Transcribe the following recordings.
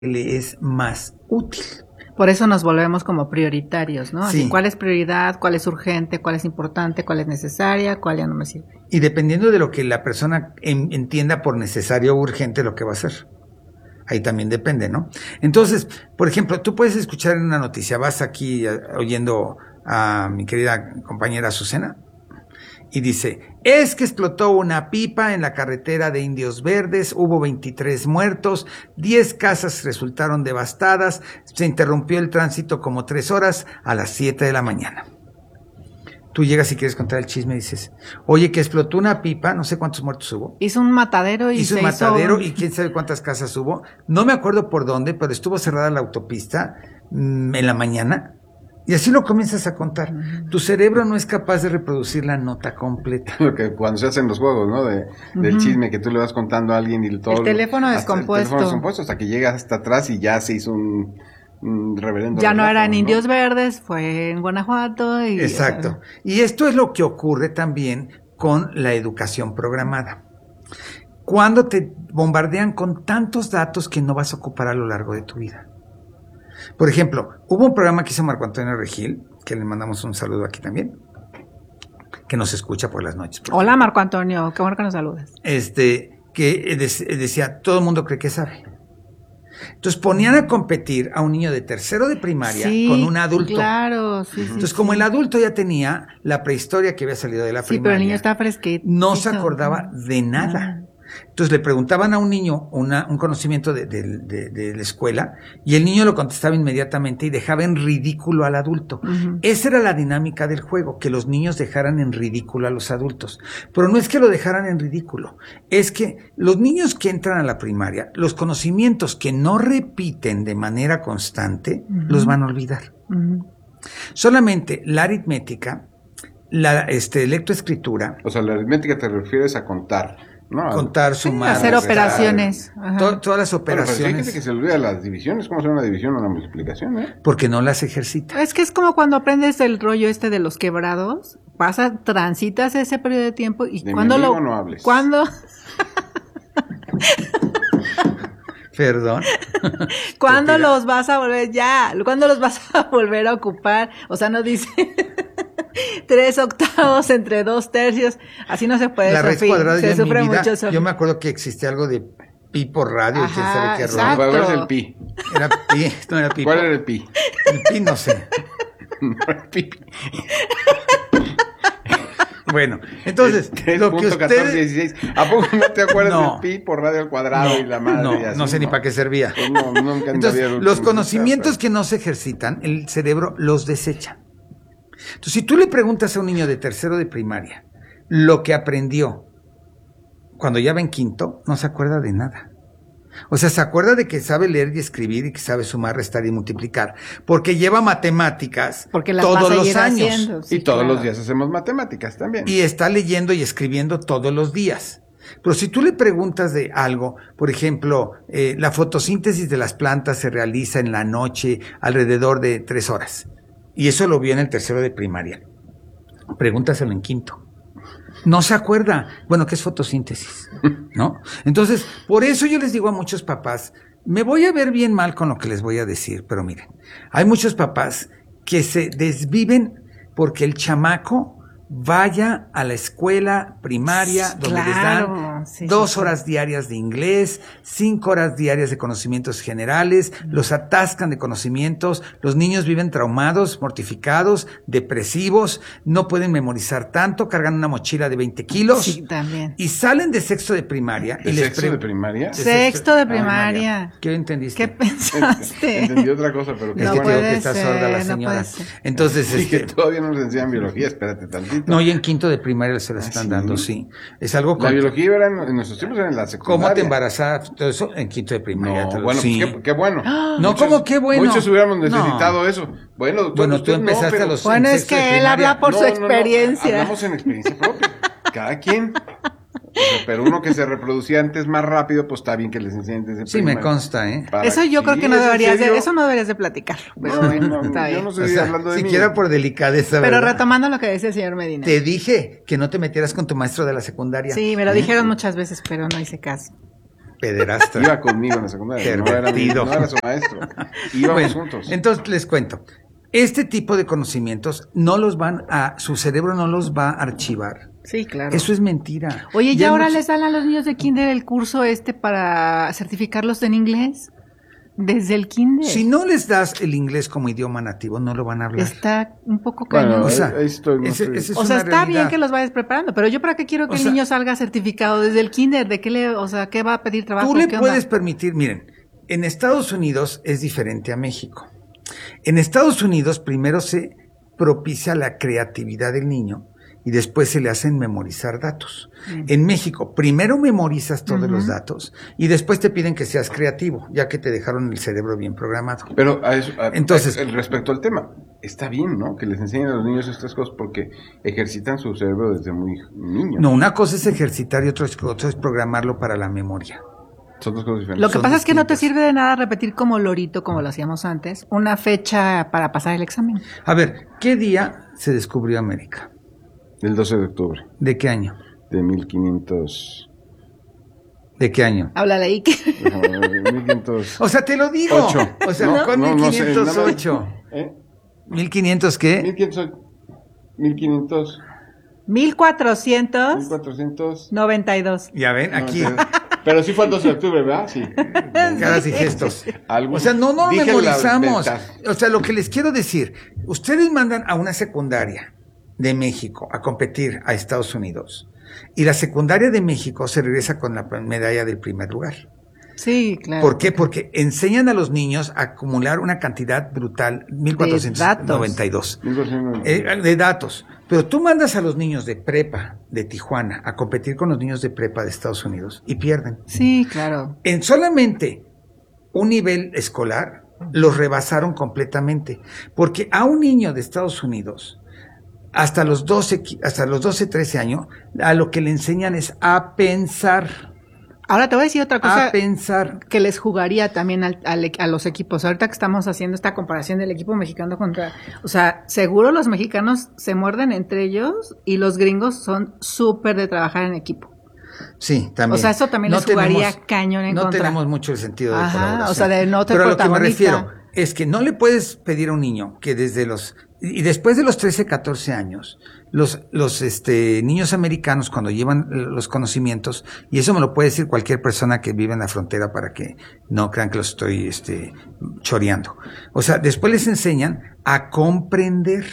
le es más útil. Por eso nos volvemos como prioritarios, ¿no? Así, Sí. ¿cuál es prioridad? ¿Cuál es urgente? ¿Cuál es importante? ¿Cuál es necesaria? ¿Cuál ya no me sirve? Y dependiendo de lo que la persona entienda por necesario o urgente lo que va a hacer. Ahí también depende, ¿no? Entonces, por ejemplo, tú puedes escuchar en una noticia, vas aquí oyendo a mi querida compañera Azucena, y dice, es que explotó una pipa en la carretera de Indios Verdes, hubo 23 muertos, 10 casas resultaron devastadas, se interrumpió el tránsito como 3 horas a las 7 de la mañana. Tú llegas y quieres contar el chisme y dices, oye, que explotó una pipa, no sé cuántos muertos hubo. Hizo un matadero y Hizo un matadero y quién sabe cuántas casas hubo. No me acuerdo por dónde, pero estuvo cerrada la autopista en la mañana. Y así lo comienzas a contar. Tu cerebro no es capaz de reproducir la nota completa. Lo que cuando se hacen los juegos, ¿no? Del chisme que tú le vas contando a alguien y todo. El teléfono descompuesto. El teléfono descompuesto hasta que llegas hasta atrás y ya se hizo un reverendo. Ya no era en Indios Verdes, fue en Guanajuato. Y, exacto. Y esto es lo que ocurre también con la educación programada. Cuando te bombardean con tantos datos que no vas a ocupar a lo largo de tu vida. Por ejemplo, hubo un programa que hizo Marco Antonio Regil, que le mandamos un saludo aquí también, que nos escucha por las noches. Por Hola, Marco Antonio, qué bueno que nos saludes. Que decía, todo el mundo cree que sabe. Entonces ponían a competir a un niño de tercero de primaria con un adulto. Claro, sí. Entonces, como el adulto ya tenía la prehistola que había salido de la primaria. Sí, pero el niño está fresquito. No se acordaba de nada. Entonces le preguntaban a un niño un conocimiento de la escuela y el niño lo contestaba inmediatamente y dejaba en ridículo al adulto. Esa era la dinámica del juego, que los niños dejaran en ridículo a los adultos. Pero no es que lo dejaran en ridículo, es que los niños que entran a la primaria, los conocimientos que no repiten de manera constante, los van a olvidar. Solamente la aritmética, la lectoescritura. O sea, la aritmética te refieres a contar. No, contar, sumar, hacer operaciones. Todas las operaciones. Pero hay gente que se olvida las divisiones. ¿Cómo hacer una división o una multiplicación? Porque no las ejercita. Es que es como cuando aprendes el rollo de los quebrados, transitas ese periodo de tiempo y de cuando no hables. ¿Cuándo? Perdón. ¿Cuándo los vas a volver ¿Cuándo los vas a volver a ocupar? O sea, no dice 3/8 entre 2/3. Así no se puede. La raíz cuadrada se sufre mucho. Yo me acuerdo que existía algo de pi por radio. Ajá, quién sabe qué exacto. ¿Cuál es el pi? Era pi, esto no era pi. ¿Cuál era el pi? El pi no sé. No era pi. Bueno, entonces, lo que ustedes... 16. ¿A poco no te acuerdas del pi por radio al cuadrado y la madre? No sé ni para qué servía. Pues nunca. Entonces, los conocimientos que no se ejercitan, el cerebro los desecha. Entonces, si tú le preguntas a un niño de tercero de primaria lo que aprendió cuando ya va en quinto, no se acuerda de nada. O sea, se acuerda de que sabe leer y escribir y que sabe sumar, restar y multiplicar, porque lleva matemáticas todos los años. Haciendo, sí, y todos los días hacemos matemáticas también. Y está leyendo y escribiendo todos los días. Pero si tú le preguntas de algo, por ejemplo, la fotosíntesis de las plantas se realiza en la noche alrededor de 3 horas. Y eso lo vio en el tercero de primaria. Pregúntaselo en quinto. No se acuerda. Bueno, ¿qué es fotosíntesis? ¿No? Entonces, por eso yo les digo a muchos papás, me voy a ver bien mal con lo que les voy a decir, pero miren, hay muchos papás que se desviven porque el chamaco vaya a la escuela primaria donde les dan 2 horas diarias de inglés, 5 horas diarias de conocimientos generales, los atascan de conocimientos, los niños viven traumados, mortificados, depresivos, no pueden memorizar tanto, cargan una mochila de 20 kilos. Sí, también. Y salen de sexto de primaria. ¿De sexto de primaria? Sexto de primaria. ¿Qué entendiste? ¿Qué pensaste? Entendí otra cosa, pero que está sorda la señora. Entonces, sí, que todavía no nos enseñan biología, espérate tantito. No, y en quinto de primaria se la están dando, sí. Es algo la biología era en nuestros tiempos era en la secundaria. ¿Cómo te embarazas? Todo eso en quinto de primaria. No, bueno, sí. pues qué bueno. No, ¿cómo qué bueno? Muchos hubiéramos necesitado eso. Bueno, doctor, bueno, tú empezaste a los... Bueno, es que él habla por su experiencia. Hablamos en experiencia propia. Cada quien. O sea, pero uno que se reproducía antes más rápido, pues está bien que les enseñen desde sí, me consta, ¿eh? Eso yo creo que no deberías de, eso no deberías de platicarlo. Pero no, está bien. Yo no estoy hablando de siquiera por delicadeza, pero ¿verdad? retomando lo que decía el señor Medina. Te dije que no te metieras con tu maestro de la secundaria. Sí, me lo dijeron muchas veces, pero no hice caso. Pederasta. Iba conmigo en la secundaria. No era su maestro. Íbamos juntos. Entonces les cuento. Este tipo de conocimientos su cerebro no los va a archivar. Sí, claro. Eso es mentira. Oye, ¿ya ahora les dan a los niños de kinder el curso para certificarlos en inglés? Desde el kinder. Si no les das el inglés como idioma nativo, no lo van a hablar. Está un poco cañón. O sea, está bien que los vayas preparando, pero yo para qué quiero que el niño salga certificado desde el kinder, ¿de qué va a pedir trabajo? Tú le puedes permitir, miren, en Estados Unidos es diferente a México. En Estados Unidos primero se propicia la creatividad del niño y después se le hacen memorizar datos. En México, primero memorizas todos los datos y después te piden que seas creativo, ya que te dejaron el cerebro bien programado. Pero entonces, respecto al tema, está bien, ¿no? Que les enseñen a los niños estas cosas porque ejercitan su cerebro desde muy niño. No, una cosa es ejercitar y otra es programarlo para la memoria. Son dos cosas diferentes. Lo que pasa es que no te sirve de nada repetir como lorito, como lo hacíamos antes, una fecha para pasar el examen. A ver, ¿qué día se descubrió América? El 12 de octubre. ¿De qué año? De 1500. ¿De qué año? Háblale ahí. 1500. O sea, te lo digo. 8. O sea, no, con 1508. ¿Eh? ¿1500 qué? 1500. 1492. Ya ven, aquí. Pero sí fue el 12 de octubre, ¿verdad? Sí. Caras y gestos. O sea, no memorizamos. O sea, lo que les quiero decir, ustedes mandan a una secundaria de México a competir a Estados Unidos y la secundaria de México se regresa con la medalla del primer lugar. Sí, claro. ¿Por qué? Porque enseñan a los niños a acumular una cantidad brutal, 1492 de datos. Pero tú mandas a los niños de prepa de Tijuana a competir con los niños de prepa de Estados Unidos y pierden. Sí, claro. En solamente un nivel escolar los rebasaron completamente, porque a un niño de Estados Unidos hasta los 12, 13 años, a lo que le enseñan es a pensar. Ahora te voy a decir otra cosa a pensar. Que les jugaría también a los equipos. Ahorita que estamos haciendo esta comparación del equipo mexicano contra... O sea, seguro los mexicanos se muerden entre ellos y los gringos son súper de trabajar en equipo. Sí, también. O sea, eso también les jugaría cañón en contra. No tenemos mucho el sentido de colaboración. O sea, de no te Pero a lo que me protagonista. refiero es que no le puedes pedir a un niño que desde y después de los 13, 14 años, los niños americanos cuando llevan los conocimientos, y eso me lo puede decir cualquier persona que vive en la frontera para que no crean que los estoy choreando. O sea, después les enseñan a comprender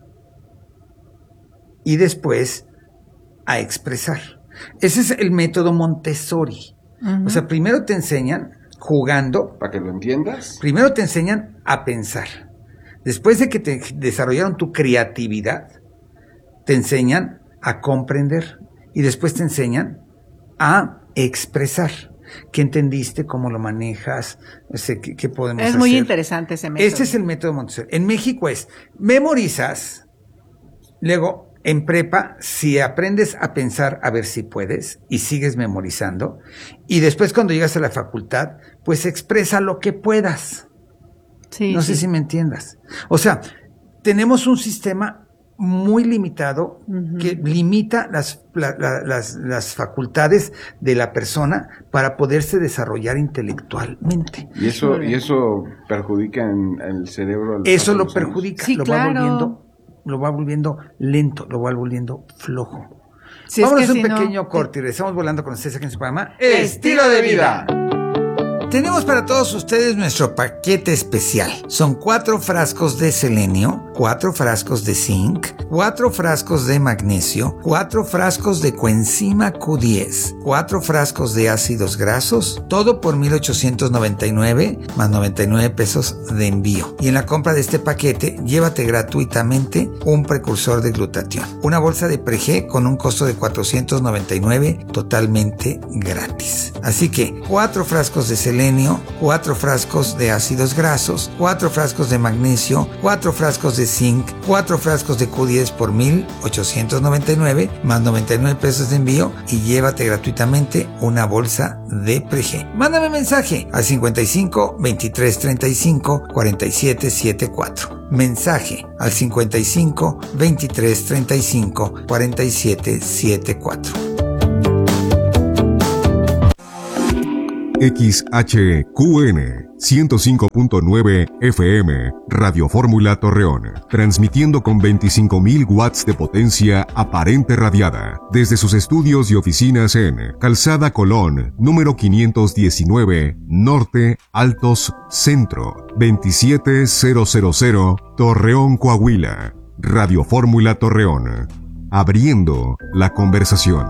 y después a expresar. Ese es el método Montessori. Uh-huh. O sea, primero te enseñan jugando. Para que lo entiendas. Primero te enseñan a pensar. Después de que te desarrollaron tu creatividad, te enseñan a comprender. Y después te enseñan a expresar. ¿Qué entendiste? ¿Cómo lo manejas? ¿Qué podemos hacer? Es muy interesante ese método. Este es el método Montessori. En México es, memorizas, luego en prepa, si aprendes a pensar, a ver si puedes, y sigues memorizando, y después cuando llegas a la facultad, pues expresa lo que puedas. Sí, no sé si me entiendas. O sea, tenemos un sistema muy limitado que limita las facultades de la persona para poderse desarrollar intelectualmente. Y eso perjudica en el cerebro. Eso lo perjudica, sí, claro. Lo va volviendo lento, lo va volviendo flojo. Si vámonos a un pequeño corte y regresamos volando con ustedes aquí en su programa Estilo de Vida. Tenemos para todos ustedes nuestro paquete especial. Son 4 frascos de selenio, 4 frascos de zinc, 4 frascos de magnesio, 4 frascos de coenzima Q10, 4 frascos de ácidos grasos, todo por $1,899 más 99 pesos de envío. Y en la compra de este paquete, llévate gratuitamente un precursor de glutatión. Una bolsa de Pregé con un costo de $499 totalmente gratis. Así que 4 frascos de selenio, 4 frascos de ácidos grasos, 4 frascos de magnesio, 4 frascos de zinc, 4 frascos de Q10 por $1,899 más 99 pesos de envío y llévate gratuitamente una bolsa de Pregé. Mándame mensaje al 55 23 35 47 74. Mensaje al 55 23 35 47 74. XHQN 105.9 FM, Radio Fórmula Torreón, transmitiendo con 25.000 watts de potencia aparente radiada, desde sus estudios y oficinas en Calzada Colón, número 519, Norte, Altos, Centro, 27000, Torreón, Coahuila. Radio Fórmula Torreón, abriendo la conversación.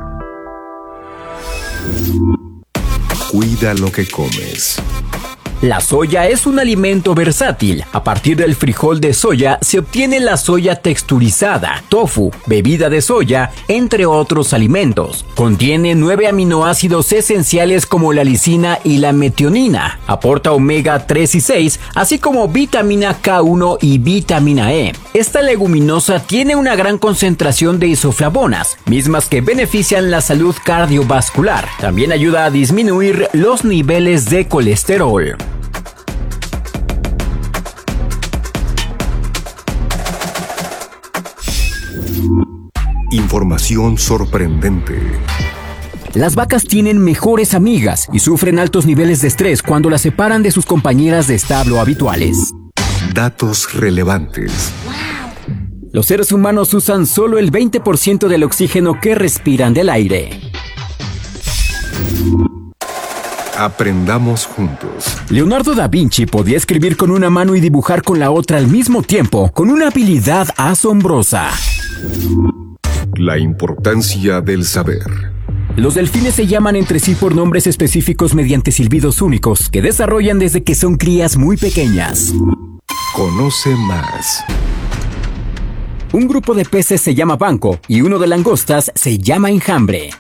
Cuida lo que comes. La soya es un alimento versátil. A partir del frijol de soya se obtiene la soya texturizada, tofu, bebida de soya, entre otros alimentos. Contiene 9 aminoácidos esenciales como la lisina y la metionina. Aporta omega 3 y 6, así como vitamina K1 y vitamina E. Esta leguminosa tiene una gran concentración de isoflavonas, mismas que benefician la salud cardiovascular. También ayuda a disminuir los niveles de colesterol. Información sorprendente. Las vacas tienen mejores amigas y sufren altos niveles de estrés cuando las separan de sus compañeras de establo habituales. Datos relevantes. Los seres humanos usan solo el 20% del oxígeno que respiran del aire. Aprendamos juntos. Leonardo da Vinci podía escribir con una mano y dibujar con la otra al mismo tiempo, con una habilidad asombrosa. La importancia del saber. Los delfines se llaman entre sí por nombres específicos mediante silbidos únicos que desarrollan desde que son crías muy pequeñas. Conoce más. Un grupo de peces se llama banco y uno de langostas se llama enjambre.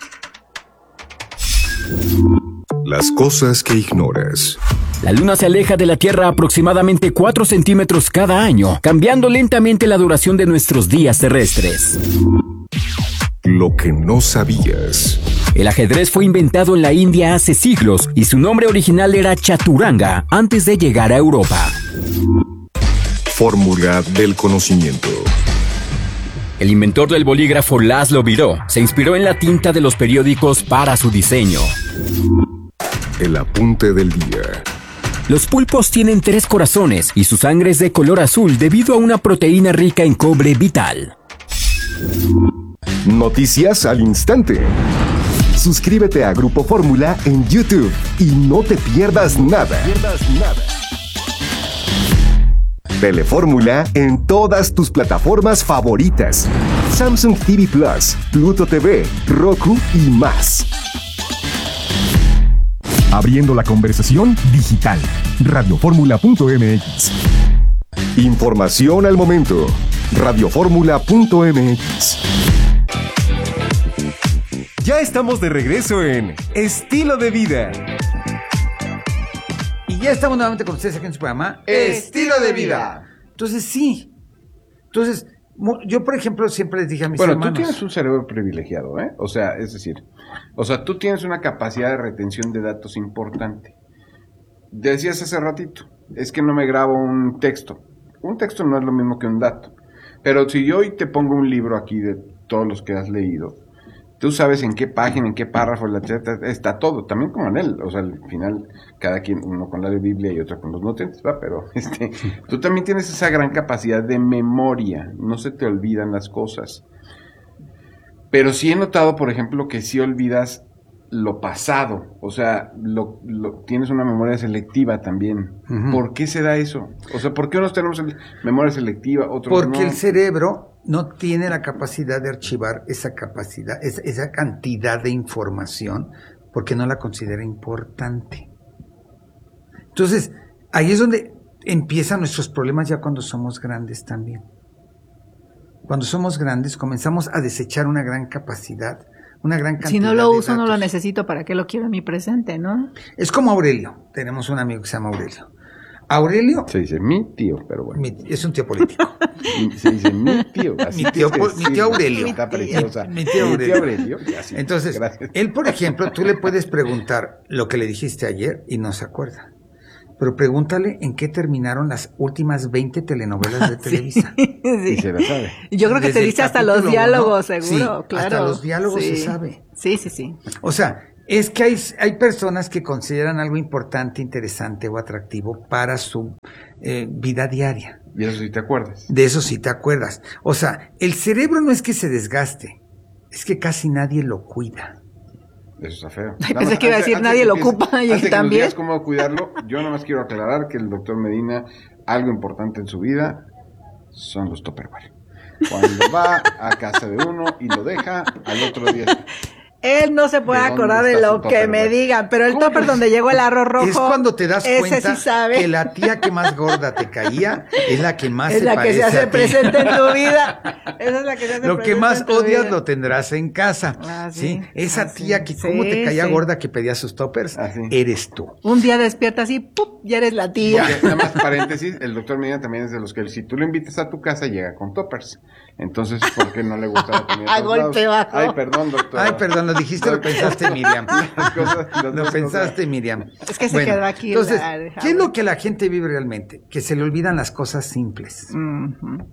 Las cosas que ignoras. La Luna se aleja de la Tierra aproximadamente 4 centímetros cada año, cambiando lentamente la duración de nuestros días terrestres. Lo que no sabías. El ajedrez fue inventado en la India hace siglos y su nombre original era chaturanga antes de llegar a Europa. Fórmula del conocimiento. El inventor del bolígrafo Laszlo Biró se inspiró en la tinta de los periódicos para su diseño. El apunte del día. Los pulpos tienen 3 corazones y su sangre es de color azul debido a una proteína rica en cobre vital. Noticias al instante. Suscríbete a Grupo Fórmula en YouTube y no te pierdas nada. Telefórmula en todas tus plataformas favoritas. Samsung TV Plus, Pluto TV, Roku y más. Abriendo la conversación digital. Radioformula.mx. Información al momento. Radioformula.mx. Ya estamos de regreso en Estilo de Vida. Y ya estamos nuevamente con ustedes aquí en su programa Estilo de Vida. Entonces sí. Entonces, yo por ejemplo siempre les dije a mis Bueno, hermanos. tú tienes un cerebro privilegiado, ¿eh? O sea, es decir, tú tienes una capacidad de retención de datos importante. Decías hace ratito, es que no me grabo un texto. Un texto no es lo mismo que un dato. Pero si yo hoy te pongo un libro aquí de todos los que has leído, tú sabes en qué página, en qué párrafo, está todo, también como en él. O sea, al final, cada quien, uno con la Biblia y otro con los nutrientes, ¿va? Pero tú también tienes esa gran capacidad de memoria, no se te olvidan las cosas. Pero sí he notado, por ejemplo, que sí olvidas lo pasado, o sea, tienes una memoria selectiva también. Uh-huh. ¿Por qué se da eso? O sea, ¿por qué unos tenemos memoria selectiva, otros Porque no? el cerebro no tiene la capacidad de archivar esa cantidad de información, porque no la considera importante. Entonces, ahí es donde empiezan nuestros problemas ya cuando somos grandes también. Cuando somos grandes comenzamos a desechar una gran capacidad, una gran cantidad. Si no lo uso, de datos. no lo necesito, ¿para qué lo quiero en mi presente, no? Es como Aurelio. Tenemos un amigo que se llama Aurelio. Aurelio... Se dice mi tío, pero bueno. Es un tío político. Se dice mi tío. Mi tío Aurelio. Está preciosa. Mi tío Aurelio. Así, entonces, gracias. Él, por ejemplo, tú le puedes preguntar lo que le dijiste ayer y no se acuerda. Pero pregúntale en qué terminaron las últimas 20 telenovelas de Televisa. Sí. Y se la sabe. Yo creo que Desde te dice hasta los diálogos, seguro, sí, claro. Hasta los diálogos sí. se sabe. Sí. O sea, Es que hay personas que consideran algo importante, interesante o atractivo para su vida diaria. Y eso sí te acuerdas. De eso sí te acuerdas. O sea, el cerebro no es que se desgaste, es que casi nadie lo cuida. Eso está feo. Ay, pensé que iba a decir nadie lo ocupa y antes también. Que cómo cuidarlo, yo nada más quiero aclarar que el doctor Medina, algo importante en su vida son los Tupperware. Cuando va a casa de uno y lo deja, al otro día... Él no se puede ¿De dónde acordar de está lo su que topper, me güey? digan, pero el ¿Cómo? topper donde llegó el arroz rojo. Es cuando te das ese cuenta sí sabe. que la tía que más gorda te caía es la que más Es se la que parece se hace a ti. presente en tu vida. Esa es la que se hace Lo que presente más en tu odias vida. lo tendrás en casa. Ah, ¿sí? sí. Esa Ah, tía sí. que cómo te Sí, caía sí. gorda que pedía sus toppers, Ah, sí. eres tú. Un día despierta así, ¡pup! Ya eres la tía. Porque, nada más paréntesis, el doctor Medina también es de los que si tú lo invitas a tu casa, llega con toppers. Entonces, ¿por qué no le gusta la comida? A golpe bajo. Ay, perdón, doctor. Ay, perdón, lo dijiste, lo pensaste, Miriam. Las Lo dos pensaste, cosas. Miriam. Es que se quedó aquí Entonces, la- ¿qué es lo que la gente vive realmente? Que se le olvidan las cosas simples. Ujú.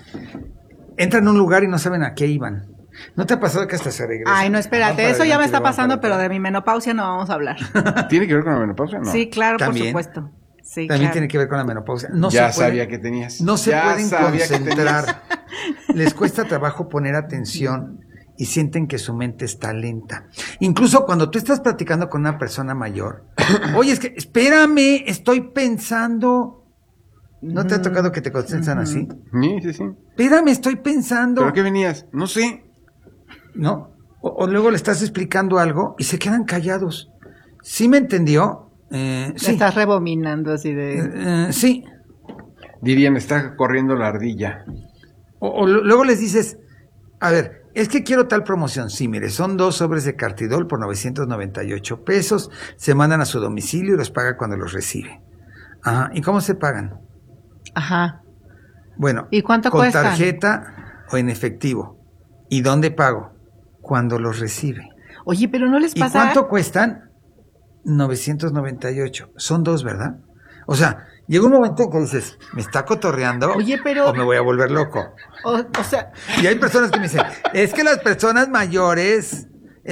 Entran a un lugar y no saben a qué iban. ¿No te ha pasado que hasta se regresan? Ay, no, Van espérate, para eso ya me adelante y está van para pasando, pero atrás. de mi menopausia no vamos a hablar. ¿Tiene que ver con la menopausia? No. Sí, claro, También. por supuesto. Sí, También claro. tiene que ver con la menopausia. No Ya se pueden- sabía que tenías. No se Ya pueden sabía que concentrar. Les cuesta trabajo poner atención y sienten que su mente está lenta. Incluso cuando tú estás platicando con una persona mayor, oye, es que, espérame, estoy pensando. ¿No te ha tocado que te contestan así? Sí, sí, sí. Espérame, estoy pensando. ¿Pero qué venías? No sé. ¿No? O luego le estás explicando algo y se quedan callados. ¿Sí me entendió? Sí. Estás rebominando así de... Sí. Dirían, está corriendo la ardilla. O luego les dices, a ver, es que quiero tal promoción. Sí, mire, son 2 sobres de Cartidol por 998 pesos. Se mandan a su domicilio y los paga cuando los recibe. Ajá. ¿Y cómo se pagan? Ajá. Bueno, ¿Y cuánto con cuestan? tarjeta o en efectivo. ¿Y dónde pago? Cuando los recibe. Oye, pero no les ¿Y pasa... cuánto cuestan? 998. Son 2, ¿verdad? O sea, llega un momento en que dices, ¿me está cotorreando? Oye, pero- ¿O me voy a volver loco? O sea, Y hay personas que me dicen, es que las personas mayores,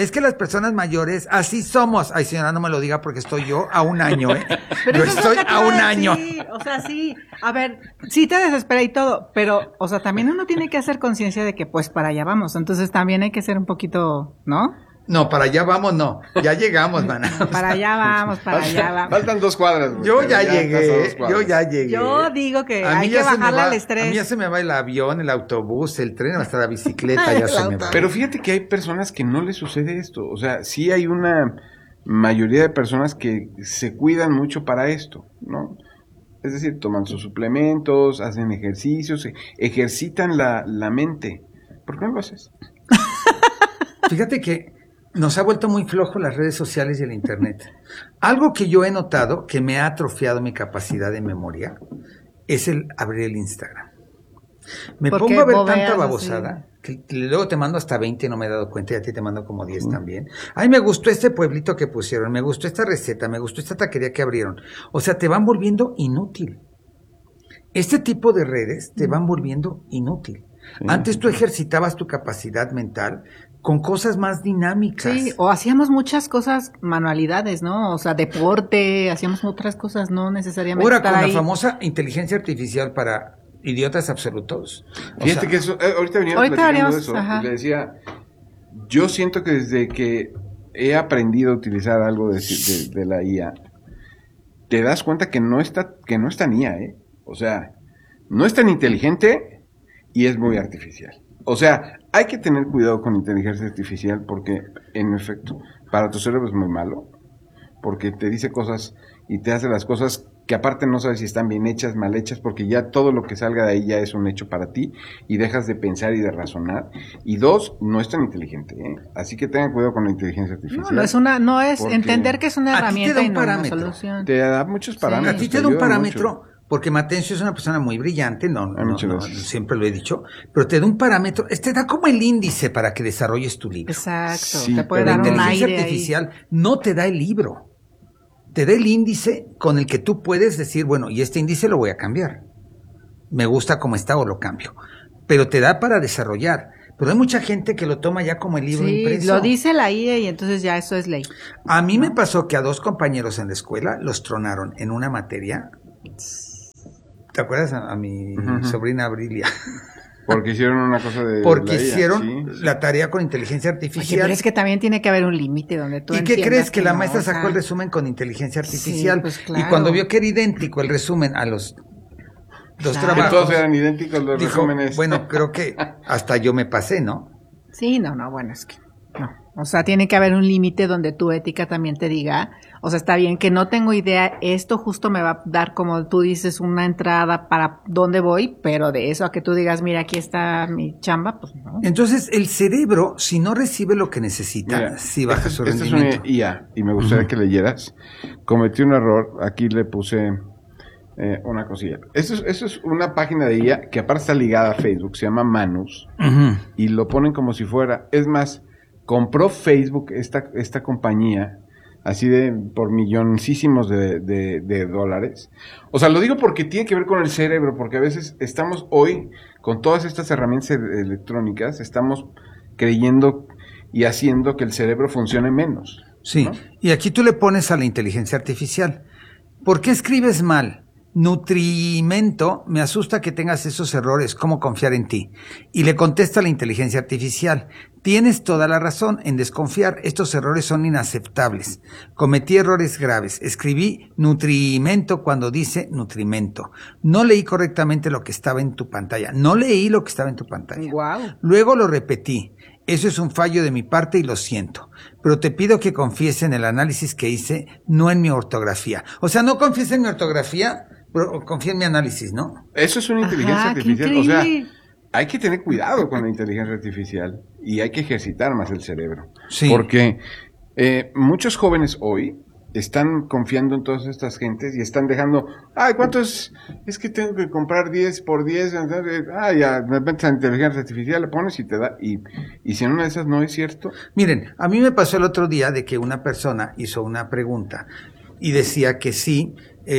así somos. Ay, señora, no me lo diga porque estoy yo a un año, ¿eh? pero Yo eso es estoy lo que te a iba un a año. decir. O sea, sí. A ver, sí te desespera y todo, pero, o sea, también uno tiene que hacer conciencia de que, pues, para allá vamos. Entonces, también hay que ser un poquito, ¿no? No, para allá vamos, no. Ya llegamos, man. Para allá vamos, para allá vamos. Faltan 2 cuadras. güey, Yo pero ya estás a 2 llegué, cuadras. yo ya llegué. Yo digo que A mí hay ya que se me bajarle va- al A estrés. mí ya se me va el avión, el autobús, el tren, hasta la bicicleta, ya El se me va. Pero fíjate que hay personas que no les sucede esto. O sea, sí hay una mayoría de personas que se cuidan mucho para esto, ¿no? Es decir, toman sus suplementos, hacen ejercicios, ejercitan la mente. ¿Por qué no lo haces? Fíjate que nos ha vuelto muy flojo las redes sociales y el internet. Algo que yo he notado que me ha atrofiado mi capacidad de memoria es el abrir el Instagram. Me ¿Por qué pongo a ver bobeas tanta así? babosada que luego te mando hasta 20 y no me he dado cuenta y a ti te mando como 10 también. Ay, me gustó este pueblito que pusieron, me gustó esta receta, me gustó esta taquería que abrieron. O sea, te van volviendo inútil. Este tipo de redes te van volviendo inútil. Antes tú ejercitabas tu capacidad mental con cosas más dinámicas. Sí, o hacíamos muchas cosas, manualidades, ¿no? O sea, deporte, hacíamos otras cosas, no necesariamente Ahora estar con ahí. la famosa inteligencia artificial para idiotas absolutos. O Fíjate sea, que eso, ahorita veníamos ahorita platicando veníamos, de eso, ajá. y le decía, yo siento que desde que he aprendido a utilizar algo de la IA, te das cuenta que no es tan IA, ¿eh? O sea, no es tan inteligente y es muy artificial. O sea, hay que tener cuidado con inteligencia artificial porque, en efecto, para tu cerebro es muy malo, porque te dice cosas y te hace las cosas que aparte no sabes si están bien hechas, mal hechas, porque ya todo lo que salga de ahí ya es un hecho para ti y dejas de pensar y de razonar. Y 2, no es tan inteligente, ¿eh? Así que tengan cuidado con la inteligencia artificial. No es Porque entender que es una a ti te herramienta da y un no una parámetro. solución. Te da muchos parámetros. a ti te da un ayuda parámetro, mucho. porque Matencio es una persona muy brillante, no, muchas gracias. siempre lo he dicho, pero te da un parámetro, te da como el índice para que desarrolles tu libro. Exacto, Sí, te puede pero La dar un inteligencia aire ahí. artificial no te da el libro, te da el índice con el que tú puedes decir, bueno, y este índice lo voy a cambiar. Me gusta como está o lo cambio. Pero te da para desarrollar. Pero hay mucha gente que lo toma ya como el libro Sí, impreso. lo dice la IE y entonces ya eso es ley. A mí me pasó que a 2 compañeros en la escuela los tronaron en una materia. ¿Te acuerdas a mi sobrina Abrilia? Porque hicieron una cosa de... Porque la IA, hicieron sí. la tarea con inteligencia Oye, artificial. pero es que también tiene que haber un límite donde tú ¿Y qué entiendas crees? Que la no, maestra o sea, sacó el resumen con inteligencia artificial. Sí, pues claro. Y cuando vio que era idéntico el resumen a los dos Claro. Que trabajos, todos eran idénticos los dijo, resúmenes. bueno, creo que hasta yo me pasé, ¿no? Sí, no, bueno, es que no. O sea, tiene que haber un límite donde tu ética también te diga, o sea, está bien que no tengo idea, esto justo me va a dar, como tú dices, una entrada para dónde voy, pero de eso a que tú digas, mira, aquí está mi chamba, pues no. Entonces, el cerebro, si no recibe lo que necesita, Mira, sí baja su esta rendimiento. es una IA y me gustaría que leyeras. Cometí un error, aquí le puse una cosilla. Eso es una página de IA que aparte está ligada a Facebook, se llama Manus, Ujú. y lo ponen como si fuera, es más, compró Facebook esta compañía, así por milloncísimos de dólares. O sea, lo digo porque tiene que ver con el cerebro, porque a veces estamos hoy, con todas estas herramientas electrónicas, estamos creyendo y haciendo que el cerebro funcione menos. Sí, ¿no? y aquí tú le pones a la inteligencia artificial, ¿por qué escribes mal? Nutrimento, me asusta que tengas esos errores, ¿cómo confiar en ti? Y le contesta la inteligencia artificial, tienes toda la razón en desconfiar, estos errores son inaceptables. Cometí errores graves, escribí nutrimento cuando dice nutrimento. No leí correctamente lo que estaba en tu pantalla, no leí lo que estaba en tu pantalla. Wow. Luego lo repetí. Eso es un fallo de mi parte y lo siento. Pero te pido que confíes en el análisis que hice, no en mi ortografía. O sea, no confíes en mi ortografía, pero confía en mi análisis, ¿no? Eso es una inteligencia Ajá, qué artificial. O sea, increíble. hay que tener cuidado con la inteligencia artificial y hay que ejercitar más el cerebro. Sí. Porque muchos jóvenes hoy están confiando en todas estas gentes y están dejando, ay, ¿cuántos? Es que tengo que comprar 10 por 10, ya, de repente la inteligencia artificial le pones y te da, y si en una de esas no es cierto. Miren, a mí me pasó el otro día de que una persona hizo una pregunta y decía que sí,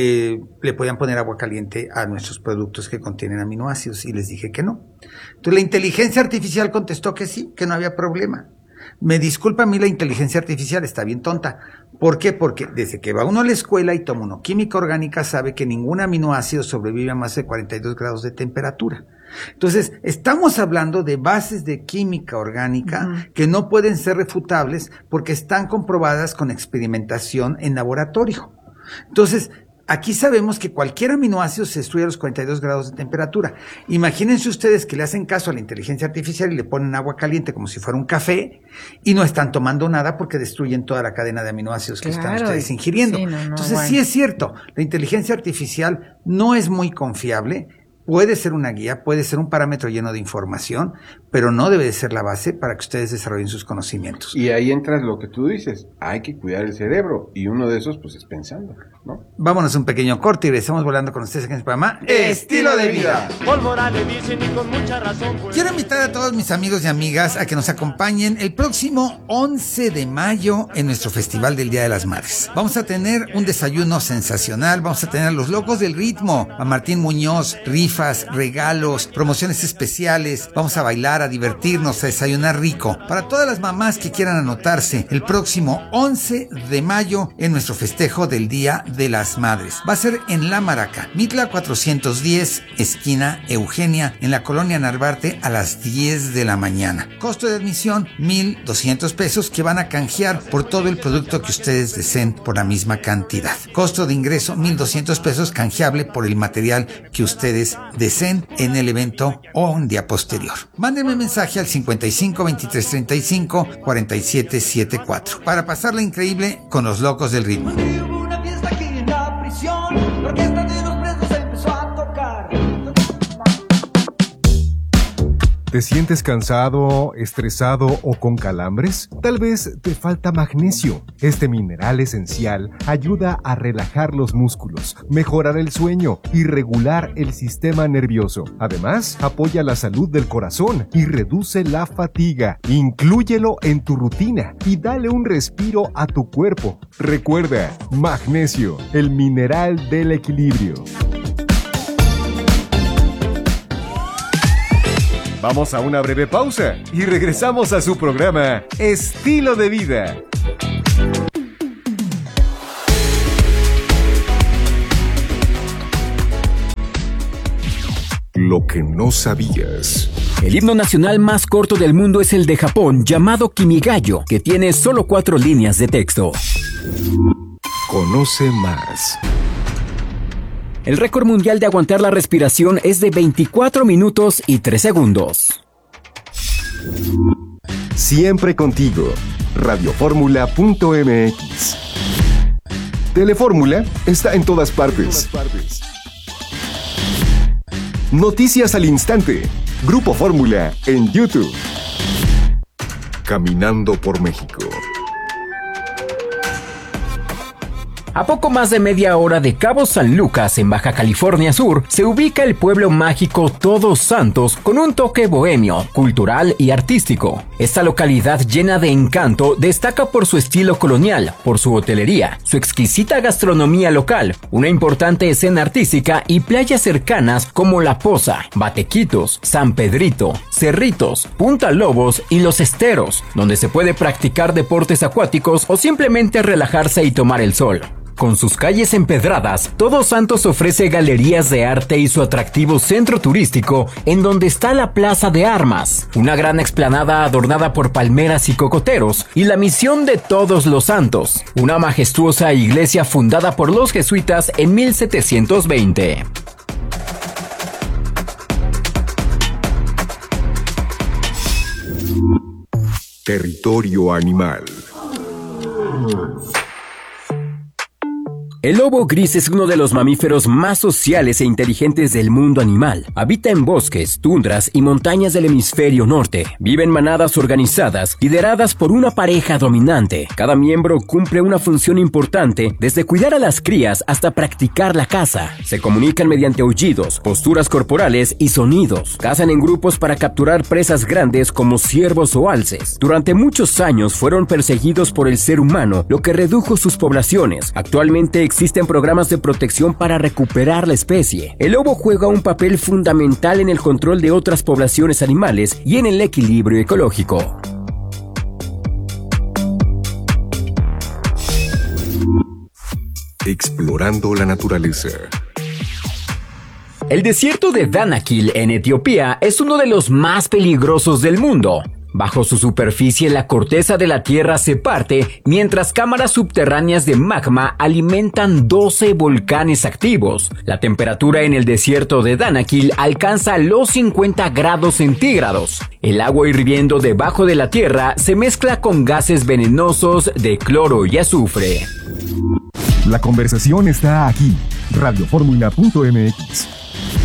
le podían poner agua caliente a nuestros productos que contienen aminoácidos y les dije que no. Entonces la inteligencia artificial contestó que sí, que no había problema. Me disculpa a mí la inteligencia artificial, está bien tonta. ¿Por qué? Porque desde que va uno a la escuela y toma uno química orgánica sabe que ningún aminoácido sobrevive a más de 42 grados de temperatura. Entonces, estamos hablando de bases de química orgánica que no pueden ser refutables porque están comprobadas con experimentación en laboratorio. Entonces, aquí sabemos que cualquier aminoácido se destruye a los 42 grados de temperatura. Imagínense ustedes que le hacen caso a la inteligencia artificial y le ponen agua caliente como si fuera un café y no están tomando nada porque destruyen toda la cadena de aminoácidos que están ustedes ingiriendo. Sí, Entonces, bueno. sí es cierto, la inteligencia artificial no es muy confiable. Puede ser una guía, puede ser un parámetro lleno de información, pero no debe de ser la base para que ustedes desarrollen sus conocimientos. Y ahí entras lo que tú dices, hay que cuidar el cerebro, y uno de esos pues es pensando, ¿no? Vámonos a un pequeño corte y regresamos volando con ustedes aquí en el programa Estilo de Vida. Pólvora le dicen y con mucha razón. Pues. Quiero invitar a todos mis amigos y amigas a que nos acompañen el próximo 11 de mayo en nuestro Festival del Día de las Madres. Vamos a tener un desayuno sensacional, vamos a tener a los locos del ritmo, a Martín Muñoz, rifas, regalos, promociones especiales, vamos a bailar, a divertirnos, a desayunar rico. Para todas las mamás que quieran anotarse, el próximo 11 de mayo en nuestro festejo del Día de las Madres. Va a ser en La Maraca, Mitla 410, esquina Eugenia, en la colonia Narvarte a las 10 de la mañana. Costo de admisión, 1,200 pesos que van a canjear por todo el producto que ustedes deseen por la misma cantidad. Costo de ingreso, 1,200 pesos canjeable por el material que ustedes deseen en el evento o un día posterior. Mándenme mensaje al 55 23 35 47 74 para pasarla increíble con los locos del ritmo. Hubo una fiesta aquí en la prisión, la orquesta de los presos empezó a tocar. ¿Te sientes cansado, estresado o con calambres? Tal vez te falta magnesio. Este mineral esencial ayuda a relajar los músculos, mejorar el sueño y regular el sistema nervioso. Además, apoya la salud del corazón y reduce la fatiga. Inclúyelo en tu rutina y dale un respiro a tu cuerpo. Recuerda, magnesio, el mineral del equilibrio. Vamos a una breve pausa y regresamos a su programa Estilo de Vida. Lo que no sabías. El himno nacional más corto del mundo es el de Japón, llamado Kimigayo, que tiene solo 4 líneas de texto. Conoce más. El récord mundial de aguantar la respiración es de 24 minutos y 3 segundos. Siempre contigo. Radioformula.mx. Telefórmula está en todas partes. Noticias al instante. Grupo Fórmula en YouTube. Caminando por México. A poco más de media hora de Cabo San Lucas, en Baja California Sur, se ubica el pueblo mágico Todos Santos con un toque bohemio, cultural y artístico. Esta localidad llena de encanto destaca por su estilo colonial, por su hotelería, su exquisita gastronomía local, una importante escena artística y playas cercanas como La Poza, Batequitos, San Pedrito, Cerritos, Punta Lobos y Los Esteros, donde se puede practicar deportes acuáticos o simplemente relajarse y tomar el sol. Con sus calles empedradas, Todos Santos ofrece galerías de arte y su atractivo centro turístico, en donde está la Plaza de Armas, una gran explanada adornada por palmeras y cocoteros, y la Misión de Todos los Santos, una majestuosa iglesia fundada por los jesuitas en 1720. Territorio animal. El lobo gris es uno de los mamíferos más sociales e inteligentes del mundo animal. Habita en bosques, tundras y montañas del hemisferio norte. Vive en manadas organizadas, lideradas por una pareja dominante. Cada miembro cumple una función importante, desde cuidar a las crías hasta practicar la caza. Se comunican mediante aullidos, posturas corporales y sonidos. Cazan en grupos para capturar presas grandes como ciervos o alces. Durante muchos años fueron perseguidos por el ser humano, lo que redujo sus poblaciones. Actualmente existen programas de protección para recuperar la especie. El lobo juega un papel fundamental en el control de otras poblaciones animales y en el equilibrio ecológico. Explorando la naturaleza. El desierto de Danakil en Etiopía es uno de los más peligrosos del mundo. Bajo su superficie, la corteza de la tierra se parte, mientras cámaras subterráneas de magma alimentan 12 volcanes activos. La temperatura en el desierto de Danakil alcanza los 50 grados centígrados. El agua hirviendo debajo de la tierra se mezcla con gases venenosos de cloro y azufre. La conversación está aquí. Radioformula.mx.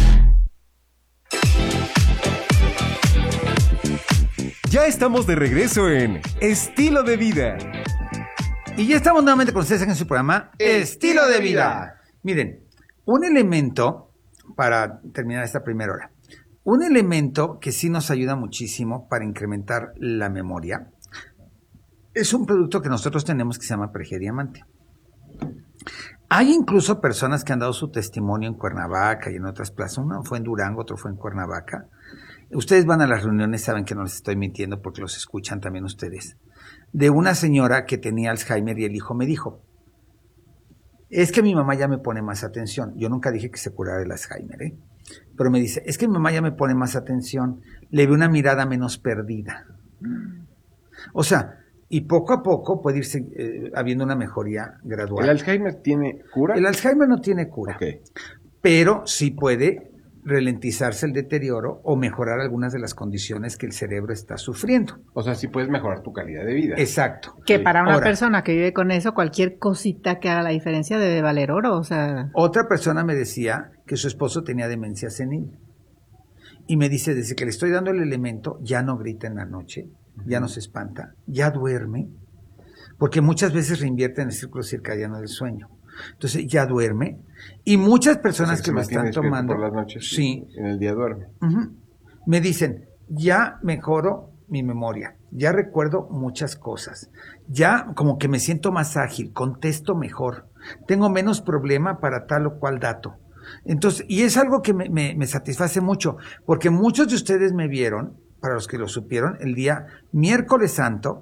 Ya estamos de regreso en Estilo de Vida. Y ya estamos nuevamente con ustedes en su programa Estilo de Vida. Miren, un elemento, para terminar esta primera hora, un elemento que sí nos ayuda muchísimo para incrementar la memoria, es un producto que nosotros tenemos que se llama Pregediamante. Hay incluso personas que han dado su testimonio en Cuernavaca y en otras plazas. Uno fue en Durango, otro fue en Cuernavaca. Ustedes van a las reuniones, saben que no les estoy mintiendo porque los escuchan también ustedes. De una señora que tenía Alzheimer y el hijo me dijo, es que mi mamá ya me pone más atención. Yo nunca dije que se curara el Alzheimer, pero me dice, es que mi mamá ya me pone más atención. Le veo una mirada menos perdida. O sea, y poco a poco puede irse habiendo una mejoría gradual. ¿El Alzheimer tiene cura? El Alzheimer no tiene cura, okay, pero sí puede ralentizarse el deterioro o mejorar algunas de las condiciones que el cerebro está sufriendo. O sea, sí puedes mejorar tu calidad de vida. Exacto. Que para una persona que vive con eso, cualquier cosita que haga la diferencia debe valer oro, o sea... Otra persona me decía que su esposo tenía demencia senil. Y me dice, desde que le estoy dando el elemento, ya no grita en la noche, ya no se espanta, ya duerme, porque muchas veces reinvierte en el círculo circadiano del sueño. Entonces ya duerme, y muchas personas que lo están tomando por las noches, sí, en el día duerme. Me dicen, ya mejoro mi memoria, ya recuerdo muchas cosas, ya como que me siento más ágil, contesto mejor, tengo menos problema para tal o cual dato. Entonces, y es algo que me satisface mucho, porque muchos de ustedes me vieron, para los que lo supieron, el día miércoles santo,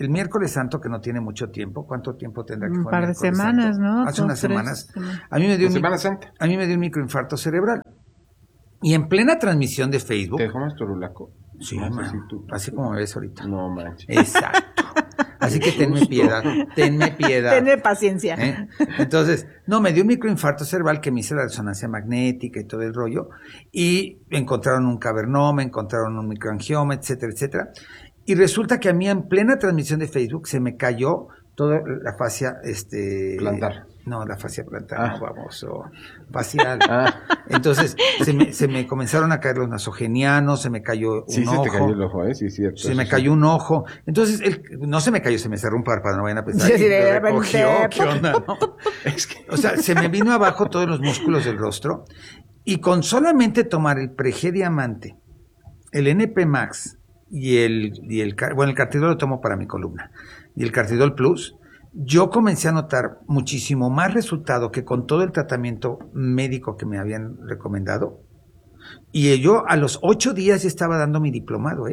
que no tiene mucho tiempo. ¿Cuánto tiempo tendrá que fue? Un par de semanas, santo? ¿no? Hace unas semanas. Semanas. A mí me dio Semana Santa. A mí me dio un microinfarto cerebral. Y en plena transmisión de Facebook. ¿Te dejó más torulaco? Sí, no man, sé si tú... así como me ves ahorita. No manches. Exacto. Así que tenme piedad. Tenme paciencia. Entonces, no, me dio un microinfarto cerebral que me hice la resonancia magnética y todo el rollo. Y encontraron un cavernoma, encontraron un microangioma, etcétera, etcétera. Y resulta que a mí en plena transmisión de Facebook se me cayó toda la fascia, plantar. No, la fascia plantar, no, vamos, facial. Entonces, se me comenzaron a caer los nasogenianos, se me cayó un ojo. Sí, se te cayó el ojo, sí, cierto. Se me cayó un ojo. Entonces, no se me cayó, se me cerró un párpado, no vayan a pensar. Sí, me recogió, ¿qué onda? ¿No? O sea, se me vino abajo todos los músculos del rostro. Y con solamente tomar el Preg Diamante, el NP Max y el Cartidol lo tomo para mi columna, y el Cartidol Plus, yo comencé a notar muchísimo más resultado que con todo el tratamiento médico que me habían recomendado. Y yo a los 8 días ya estaba dando mi diplomado,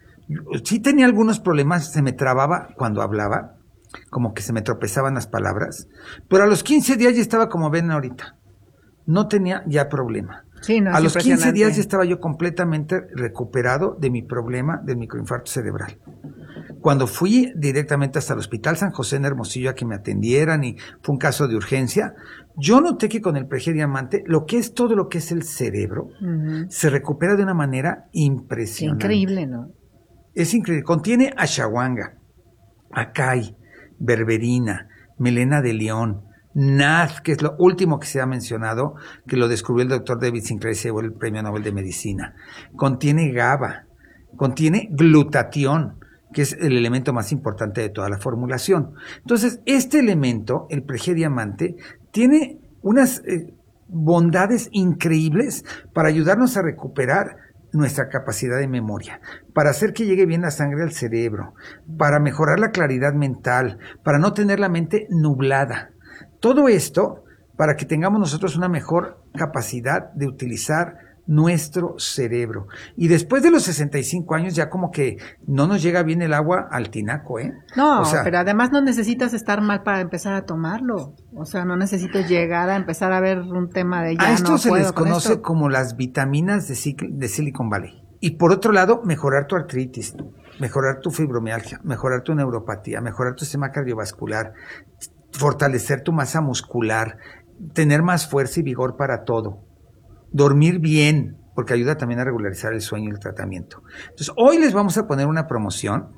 Sí tenía algunos problemas, se me trababa cuando hablaba, como que se me tropezaban las palabras, pero a los 15 días ya estaba como ven ahorita. No tenía ya problema. Sí, no, a los 15 días ya estaba yo completamente recuperado de mi problema del microinfarto cerebral. Cuando fui directamente hasta el Hospital San José en Hermosillo a que me atendieran y fue un caso de urgencia, yo noté que con el Preg Diamante, todo lo que es el cerebro, se recupera de una manera impresionante. Increíble, ¿no? Es increíble. Contiene ashwagandha, acai, berberina, melena de león, NAD, que es lo último que se ha mencionado, que lo descubrió el doctor David Sinclair, se llevó el Premio Nobel de Medicina. Contiene GABA, contiene glutatión, que es el elemento más importante de toda la formulación. Entonces, este elemento, el Preg Diamante, tiene unas bondades increíbles para ayudarnos a recuperar nuestra capacidad de memoria, para hacer que llegue bien la sangre al cerebro, para mejorar la claridad mental, para no tener la mente nublada. Todo esto para que tengamos nosotros una mejor capacidad de utilizar nuestro cerebro. Y después de los 65 años ya como que no nos llega bien el agua al tinaco, No, pero además no necesitas estar mal para empezar a tomarlo. O sea, no necesitas llegar a empezar a ver un tema de ya a esto no se puedo les con conoce esto. como las vitaminas de Silicon Valley. Y por otro lado, mejorar tu artritis, mejorar tu fibromialgia, mejorar tu neuropatía, mejorar tu sistema cardiovascular, fortalecer tu masa muscular, tener más fuerza y vigor para todo, dormir bien, porque ayuda también a regularizar el sueño y el tratamiento. Entonces, hoy les vamos a poner una promoción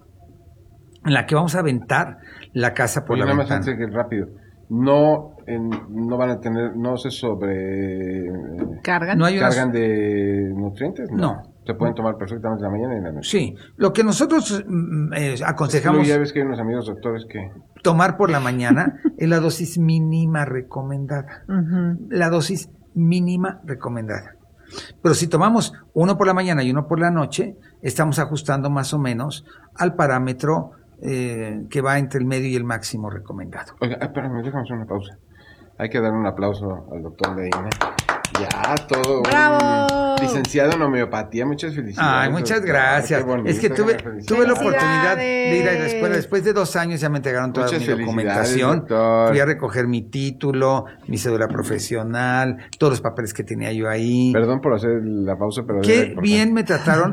en la que vamos a aventar la casa por la nada ventana. Más antes que rápido. No van a tener, no se ¿Cargan? No hay ¿Cargan de nutrientes? No. Se pueden tomar perfectamente en la mañana y en la noche. Sí, lo que nosotros aconsejamos ya ves que hay unos amigos doctores que... tomar por la mañana es la dosis mínima recomendada. La dosis mínima recomendada. Pero si tomamos uno por la mañana y uno por la noche, estamos ajustando más o menos al parámetro que va entre el medio y el máximo recomendado. Oiga, espérame, déjame hacer una pausa. Hay que dar un aplauso al doctor Leina. Ya, todo. ¡Bravo! Licenciado en homeopatía, muchas felicidades. Ay, muchas gracias. Es que tuve la oportunidad de ir a la escuela. Después de 2 años ya me entregaron toda mi documentación. Doctor. Fui a recoger mi título, mi cédula profesional, todos los papeles que tenía yo ahí. Perdón por hacer la pausa, pero... Qué bien me trataron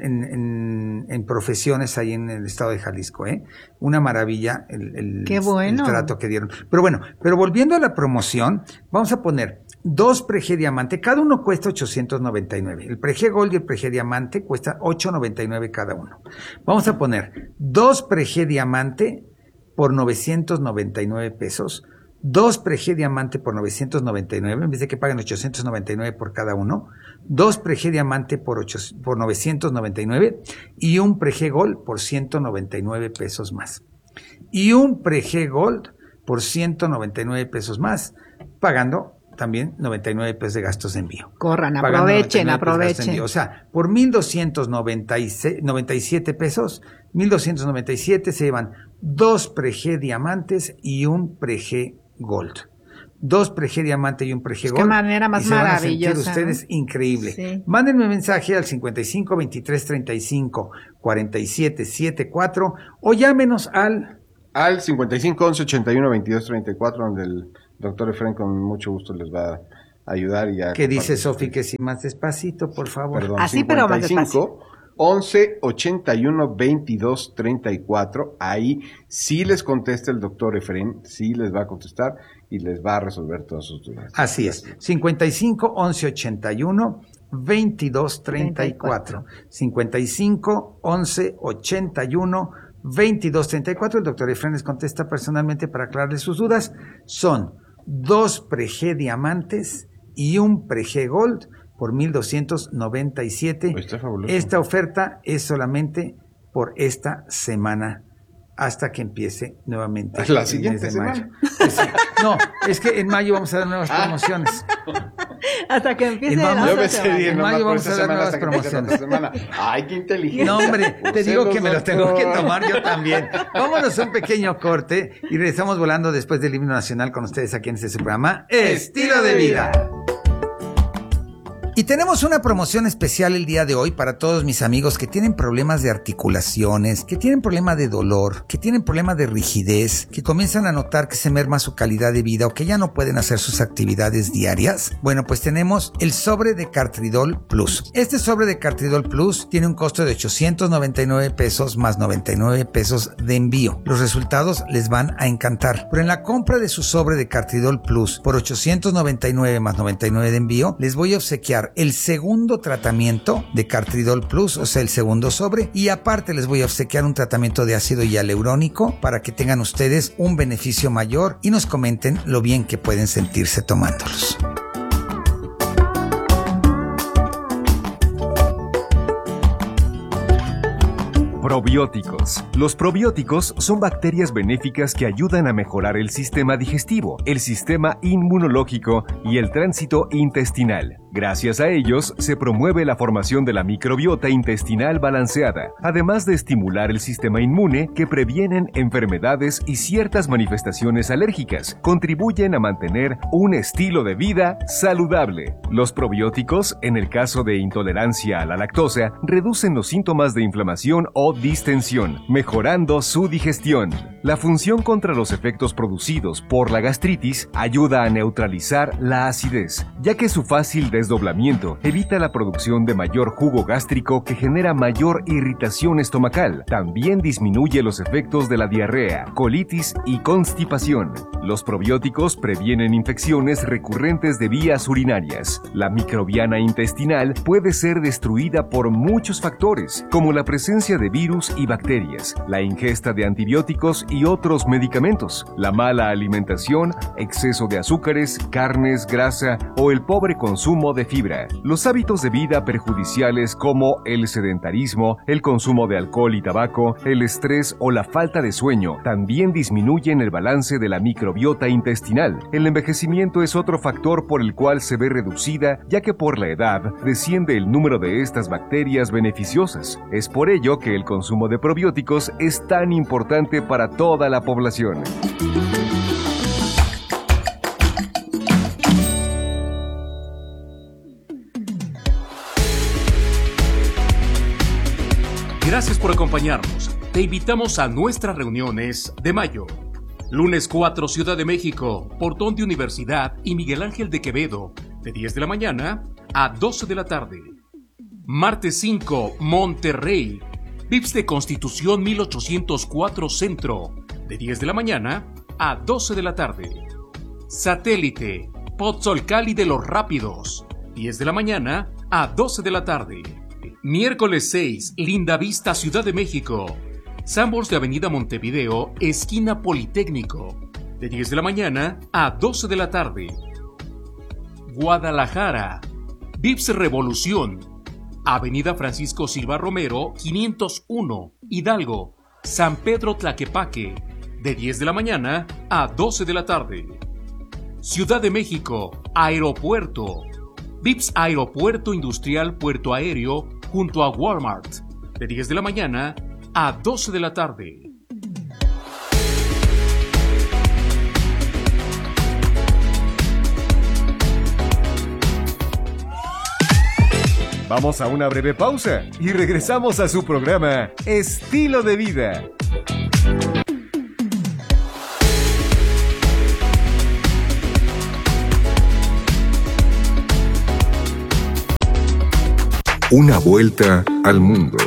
en profesiones ahí en el estado de Jalisco, Una maravilla Qué bueno. el trato que dieron. Pero volviendo a la promoción, vamos a poner 2 Preg Diamante, cada uno cuesta 899. El Preg Gold y el Preg Diamante cuesta 899 cada uno. Vamos a poner 2 Preg Diamante por 999 pesos, 2 Preg Diamante por 999, en vez de que paguen 899 por cada uno, 2 Preg Diamante por 999 y un Preg Gold por 199 pesos más. Y un Preg Gold por 199 pesos más, pagando también 99 pesos de gastos de envío. Corran, aprovechen. O sea, por 1,297 pesos, 1,297 se llevan 2 Preg Diamantes y un Preg Gold. 2 Prege Diamante y un Prege Gold. Qué manera más y se van a sentir maravillosa, ustedes ¿no? increíble. Sí. Mándenme mensaje al 55 23 35 47 74 o llámenos al 55 11 81 22 34, donde el doctor Efraín con mucho gusto les va a ayudar. Y a que dice Sofi que si más despacito, por favor. Perdón, Así, pero más 55 11 81 22 34. Ahí sí les contesta el doctor Efraín, sí les va a contestar y les va a resolver todas sus dudas. Así es. 55 11 81 22 34. 55 11 81 22 34. El doctor Efraín les contesta personalmente para aclararles sus dudas. Son 2 Prege Diamantes y un Prege Gold por 1,297. Está fabuloso. Esta oferta es solamente por esta semana hasta que empiece nuevamente La el siguiente mes de mayo. semana. Sí. No, es que en mayo vamos a dar nuevas promociones. Hasta que empiece En la mayo otra me semana. sé bien, En nomás mayo por vamos esta a dar semana nuevas hasta que empiece la otra semana. Ay, qué inteligente. No, hombre, te Pues digo celos, que me los tengo que doctor. tomar yo también. Vámonos a un pequeño corte y regresamos volando después del himno nacional con ustedes aquí en este su programa Estilo de Vida. Y tenemos una promoción especial el día de hoy para todos mis amigos que tienen problemas de articulaciones, que tienen problema de dolor, que tienen problema de rigidez, que comienzan a notar que se merma su calidad de vida o que ya no pueden hacer sus actividades diarias. Bueno, pues tenemos el sobre de Cartridol Plus. Este sobre de Cartridol Plus tiene un costo de 899 pesos más 99 pesos de envío. Los resultados les van a encantar. Pero en la compra de su sobre de Cartridol Plus por 899 más 99 de envío, les voy a obsequiar el segundo tratamiento de Cartridol Plus, o sea, el segundo sobre, y aparte les voy a obsequiar un tratamiento de ácido hialurónico para que tengan ustedes un beneficio mayor y nos comenten lo bien que pueden sentirse tomándolos. Probióticos. Los probióticos son bacterias benéficas que ayudan a mejorar el sistema digestivo, el sistema inmunológico y el tránsito intestinal. Gracias a ellos, se promueve la formación de la microbiota intestinal balanceada, además de estimular el sistema inmune que previenen enfermedades y ciertas manifestaciones alérgicas. Contribuyen a mantener un estilo de vida saludable. Los probióticos, en el caso de intolerancia a la lactosa, reducen los síntomas de inflamación o distensión, mejorando su digestión. La función contra los efectos producidos por la gastritis ayuda a neutralizar la acidez, ya que su fácil desdoblamiento evita la producción de mayor jugo gástrico que genera mayor irritación estomacal. También disminuye los efectos de la diarrea, colitis y constipación. Los probióticos previenen infecciones recurrentes de vías urinarias. La microbiana intestinal puede ser destruida por muchos factores, como la presencia de virus y bacterias, la ingesta de antibióticos y otros medicamentos, la mala alimentación, exceso de azúcares, carnes, grasa o el pobre consumo de fibra. Los hábitos de vida perjudiciales como el sedentarismo, el consumo de alcohol y tabaco, el estrés o la falta de sueño también disminuyen el balance de la microbiota intestinal. El envejecimiento es otro factor por el cual se ve reducida, ya que por la edad desciende el número de estas bacterias beneficiosas. Es por ello que el consumo de probióticos es tan importante para toda la población. Gracias por acompañarnos. Te invitamos a nuestras reuniones de mayo. Lunes 4, Ciudad de México, Portón de Universidad y Miguel Ángel de Quevedo, de 10 de la mañana a 12 de la tarde. Martes 5, Monterrey, VIPS de Constitución 1804 Centro, de 10 de la mañana a 12 de la tarde. Satélite, Pozzolcali de los Rápidos, 10 de la mañana a 12 de la tarde. Miércoles 6, Lindavista, Ciudad de México, Sanborns de Avenida Montevideo, esquina Politécnico, de 10 de la mañana a 12 de la tarde. Guadalajara, VIPS Revolución, Avenida Francisco Silva Romero, 501, Hidalgo, San Pedro Tlaquepaque, de 10 de la mañana a 12 de la tarde. Ciudad de México, Aeropuerto, VIPS Aeropuerto Industrial Puerto Aéreo, junto a Walmart, de 10 de la mañana a 12 de la tarde. Vamos a una breve pausa y regresamos a su programa Estilo de Vida. Una vuelta al mundo.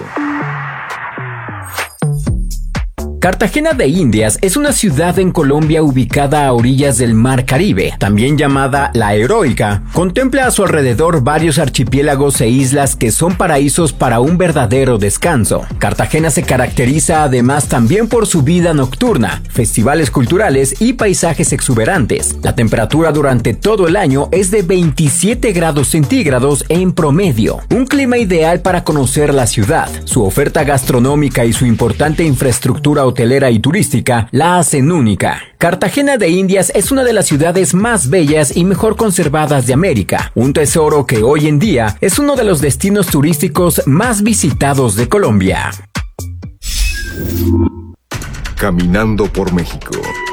Cartagena de Indias es una ciudad en Colombia ubicada a orillas del Mar Caribe, también llamada La Heroica. Contempla a su alrededor varios archipiélagos e islas que son paraísos para un verdadero descanso. Cartagena se caracteriza además también por su vida nocturna, festivales culturales y paisajes exuberantes. La temperatura durante todo el año es de 27 grados centígrados en promedio, un clima ideal para conocer la ciudad. Su oferta gastronómica y su importante infraestructura hotelera y turística la hacen única. Cartagena de Indias es una de las ciudades más bellas y mejor conservadas de América, un tesoro que hoy en día es uno de los destinos turísticos más visitados de Colombia. Caminando por México.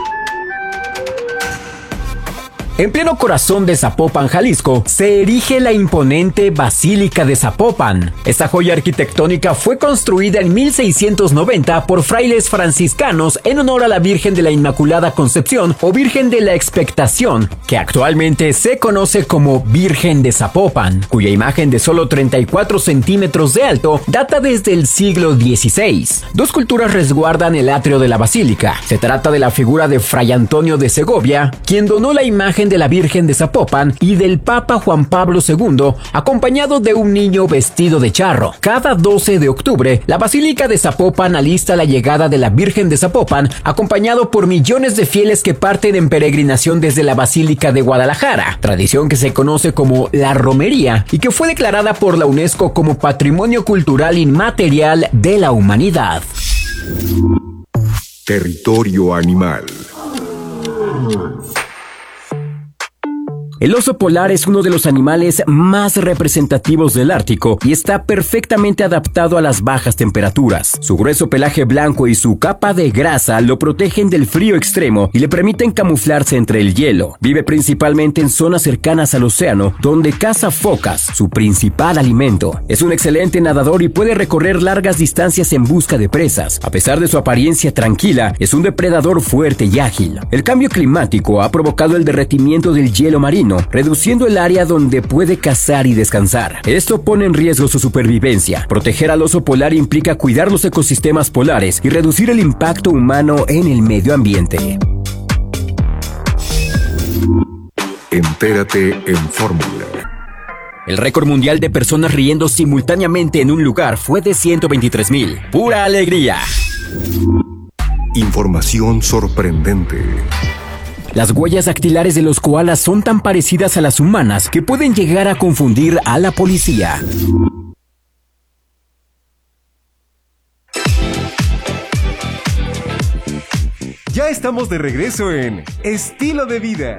En pleno corazón de Zapopan, Jalisco, se erige la imponente Basílica de Zapopan. Esta joya arquitectónica fue construida en 1690 por frailes franciscanos en honor a la Virgen de la Inmaculada Concepción o Virgen de la Expectación, que actualmente se conoce como Virgen de Zapopan, cuya imagen de solo 34 centímetros de alto data desde el siglo XVI. Dos culturas resguardan el atrio de la basílica. Se trata de la figura de Fray Antonio de Segovia, quien donó la imagen de la Virgen de Zapopan, y del Papa Juan Pablo II, acompañado de un niño vestido de charro. Cada 12 de octubre, la Basílica de Zapopan alista la llegada de la Virgen de Zapopan, acompañado por millones de fieles que parten en peregrinación desde la Basílica de Guadalajara, tradición que se conoce como la romería y que fue declarada por la UNESCO como Patrimonio Cultural Inmaterial de la Humanidad. Territorio animal. El oso polar es uno de los animales más representativos del Ártico y está perfectamente adaptado a las bajas temperaturas. Su grueso pelaje blanco y su capa de grasa lo protegen del frío extremo y le permiten camuflarse entre el hielo. Vive principalmente en zonas cercanas al océano, donde caza focas, su principal alimento. Es un excelente nadador y puede recorrer largas distancias en busca de presas. A pesar de su apariencia tranquila, es un depredador fuerte y ágil. El cambio climático ha provocado el derretimiento del hielo marino, reduciendo el área donde puede cazar y descansar. Esto pone en riesgo su supervivencia. Proteger al oso polar implica cuidar los ecosistemas polares y reducir el impacto humano en el medio ambiente. Entérate en Fórmula. El récord mundial de personas riendo simultáneamente en un lugar fue de 123,000. ¡Pura alegría! Información sorprendente. Las huellas dactilares de los koalas son tan parecidas a las humanas que pueden llegar a confundir a la policía. Ya estamos de regreso en Estilo de Vida.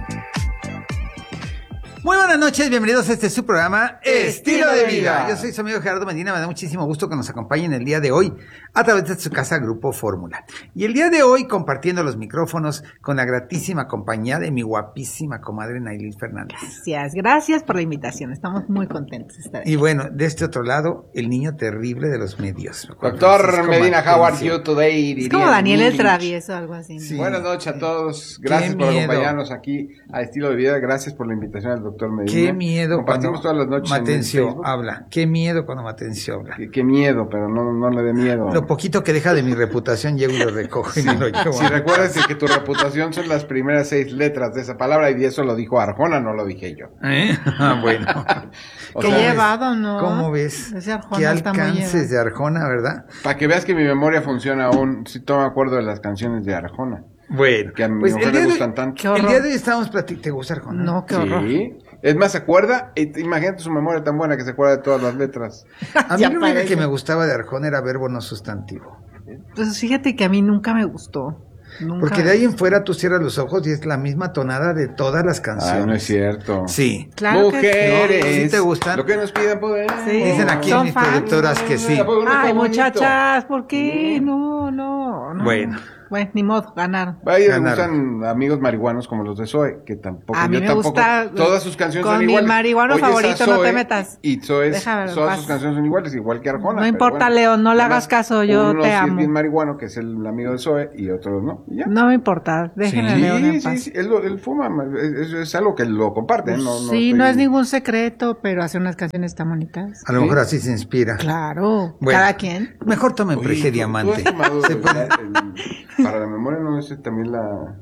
Muy buenas noches, bienvenidos a este su programa Estilo de Vida. Yo soy su amigo Gerardo Medina, me da muchísimo gusto que nos acompañen el día de hoy a través de su casa Grupo Fórmula. Y el día de hoy compartiendo los micrófonos con la gratísima compañía de mi guapísima comadre Nailil Fernández. Gracias por la invitación, estamos muy contentos de estar aquí. Y bueno, de este otro lado, el niño terrible de los medios. Doctor Medina, how are you today? Es como Daniel el Travieso, algo así. Sí. Buenas noches a todos, gracias por acompañarnos aquí a Estilo de Vida, gracias por la invitación al doctor Medina. Qué miedo compartimos cuando todas las noches Matencio habla. Qué miedo cuando Matencio habla. Qué miedo, pero no le dé miedo. Lo poquito que deja de mi reputación llego y lo recojo y lo llevo. Si recuerdas que tu reputación son las primeras 6 letras de esa palabra y eso lo dijo Arjona, no lo dije yo. Bueno. Qué llevado, ¿no? ¿Cómo ves? Ese Arjona qué está muy alcances de Arjona, ¿verdad? Para que veas que mi memoria funciona aún, si no me acuerdo de las canciones de Arjona. Bueno, que a mi mujer le gustan tanto. El día de hoy estábamos platicando. ¿Te gusta Arjona? No, qué horror. Sí. Es más, se acuerda, imagínate su memoria tan buena que se acuerda de todas las letras. A mí lo único que me gustaba de Arjona era verbo no sustantivo. Pues fíjate que a mí nunca me gustó. Porque de ahí en fuera tú cierras los ojos y es la misma tonada de todas las canciones. No es cierto. Sí. Claro. Mujeres. ¿Sí te gustan? Lo que nos piden poder. Sí. Dicen aquí mis productoras que sí. Ay, muchachas, ¿por qué? No. Bueno. Bueno, ni modo, ganaron. A ellos les Ganaron. gustan amigos marihuanos como los de Zoe, que tampoco. A mí yo me tampoco. gusta. Todas sus canciones con son mi iguales. marihuano Oyes a favorito, no te Zoe metas. Y Zoe, Déjame en todas paz. sus canciones son iguales, igual que Arjona. No importa, León, no le hagas caso, yo uno te sí amo. es bien marihuano, que es el amigo de Zoe, y otros no. Y ya. No me importa, déjenme a León en paz. Sí, él fuma, es algo que lo comparte, ¿no? Sí, no es ningún secreto, pero hace unas canciones tan bonitas. A lo mejor así se inspira. Claro, Bueno, cada quien. Mejor tomen Oye, Prege ¿tú Diamante. has tomado ¿Se puede? para la memoria no es también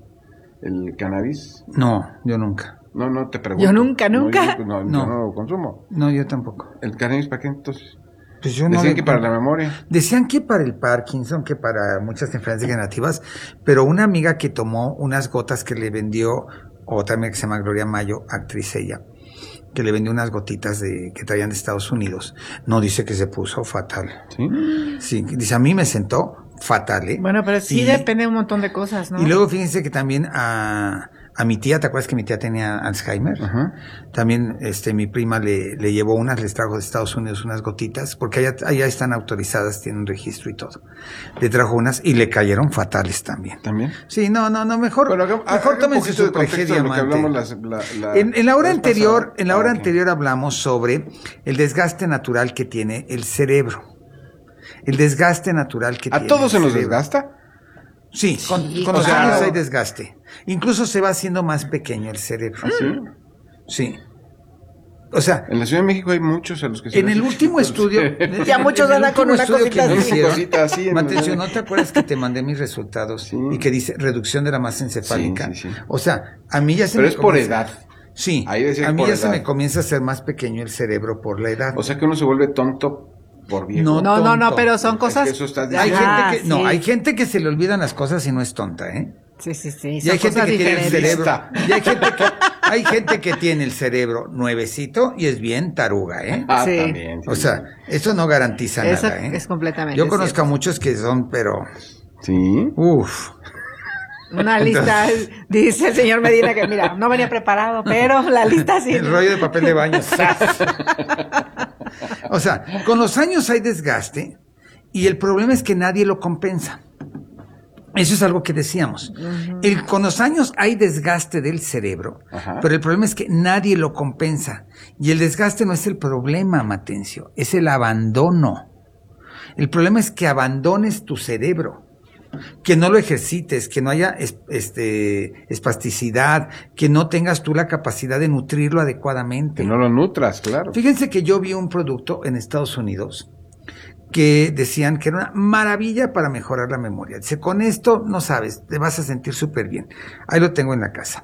el cannabis? No, yo nunca. No te pregunto. Yo nunca. No, No. yo no lo consumo. No, yo tampoco. ¿El cannabis para qué entonces? Pues yo no Decían le- que para la memoria. Decían que para el Parkinson, que para muchas enfermedades degenerativas, pero una amiga que tomó unas gotas que le vendió, otra amiga que se llama Gloria Mayo, actriz ella, que le vendió unas gotitas que traían de Estados Unidos, no dice que se puso fatal. ¿Sí? Sí, dice, a mí me sentó fatal, ¿eh? Bueno, pero sí Y- depende de un montón de cosas, ¿no? Y luego fíjense que también a mi tía, ¿te acuerdas que mi tía tenía Alzheimer? Ajá. También mi prima le llevó unas, les trajo de Estados Unidos unas gotitas, porque allá están autorizadas, tienen registro y todo. Le trajo unas y le cayeron fatales también. ¿También? Sí, no, mejor, Bueno, mejor un tómense poquito su de Prege contexto de lo que Diamante. hablamos En la hora vez anterior, pasada. en la hora Ok. anterior hablamos sobre el desgaste natural que tiene el cerebro. El desgaste natural que ¿A tiene todos se el nos cerebro. desgasta? Sí, con claro. los años hay desgaste. Incluso se va haciendo más pequeño el cerebro. ¿Ah, sí? Sí. O sea, En la Ciudad de México hay muchos a los que se en les- el último estudio, Ya muchos en el andan con último una estudio cosita que me así. hicieron, Cosita así en Matencio, el- ¿no te acuerdas que te mandé mis resultados Sí. y que dice reducción de la masa encefálica? Sí. O sea, a mí ya se Pero me es por comienza- edad. Sí, Ahí decía a mí por ya se edad. me comienza a hacer más pequeño el cerebro por la edad. O sea que uno se vuelve tonto por viejo. No, No, tonto. pero son Es cosas. que eso está Hay diciendo. gente que, no, sí. hay gente que se le olvidan las cosas y no es tonta, ¿eh? Sí. Y hay gente cosas que tiene el diferentes. cerebro, y hay gente que tiene el cerebro nuevecito y es bien taruga, ¿eh? Ah, Sí. también. sí. O sea, eso no garantiza Eso nada, ¿eh? es completamente Yo conozco cierto. a muchos que son, pero, Sí. uff. Una lista, dice el señor Medina que mira, no venía preparado, pero la lista sí. El rollo de papel de baño. ¡zas! O sea, con los años hay desgaste y el problema es que nadie lo compensa. Eso es algo que decíamos. Con los años hay desgaste del cerebro, Ajá. pero el problema es que nadie lo compensa. Y el desgaste no es el problema, Matencio, es el abandono. El problema es que abandones tu cerebro, que no lo ejercites, que no haya espasticidad, que no tengas tú la capacidad de nutrirlo adecuadamente. Que no lo nutras, claro. Fíjense que yo vi un producto en Estados Unidos que decían que era una maravilla para mejorar la memoria. Dice, con esto, no sabes, te vas a sentir súper bien. Ahí lo tengo en la casa.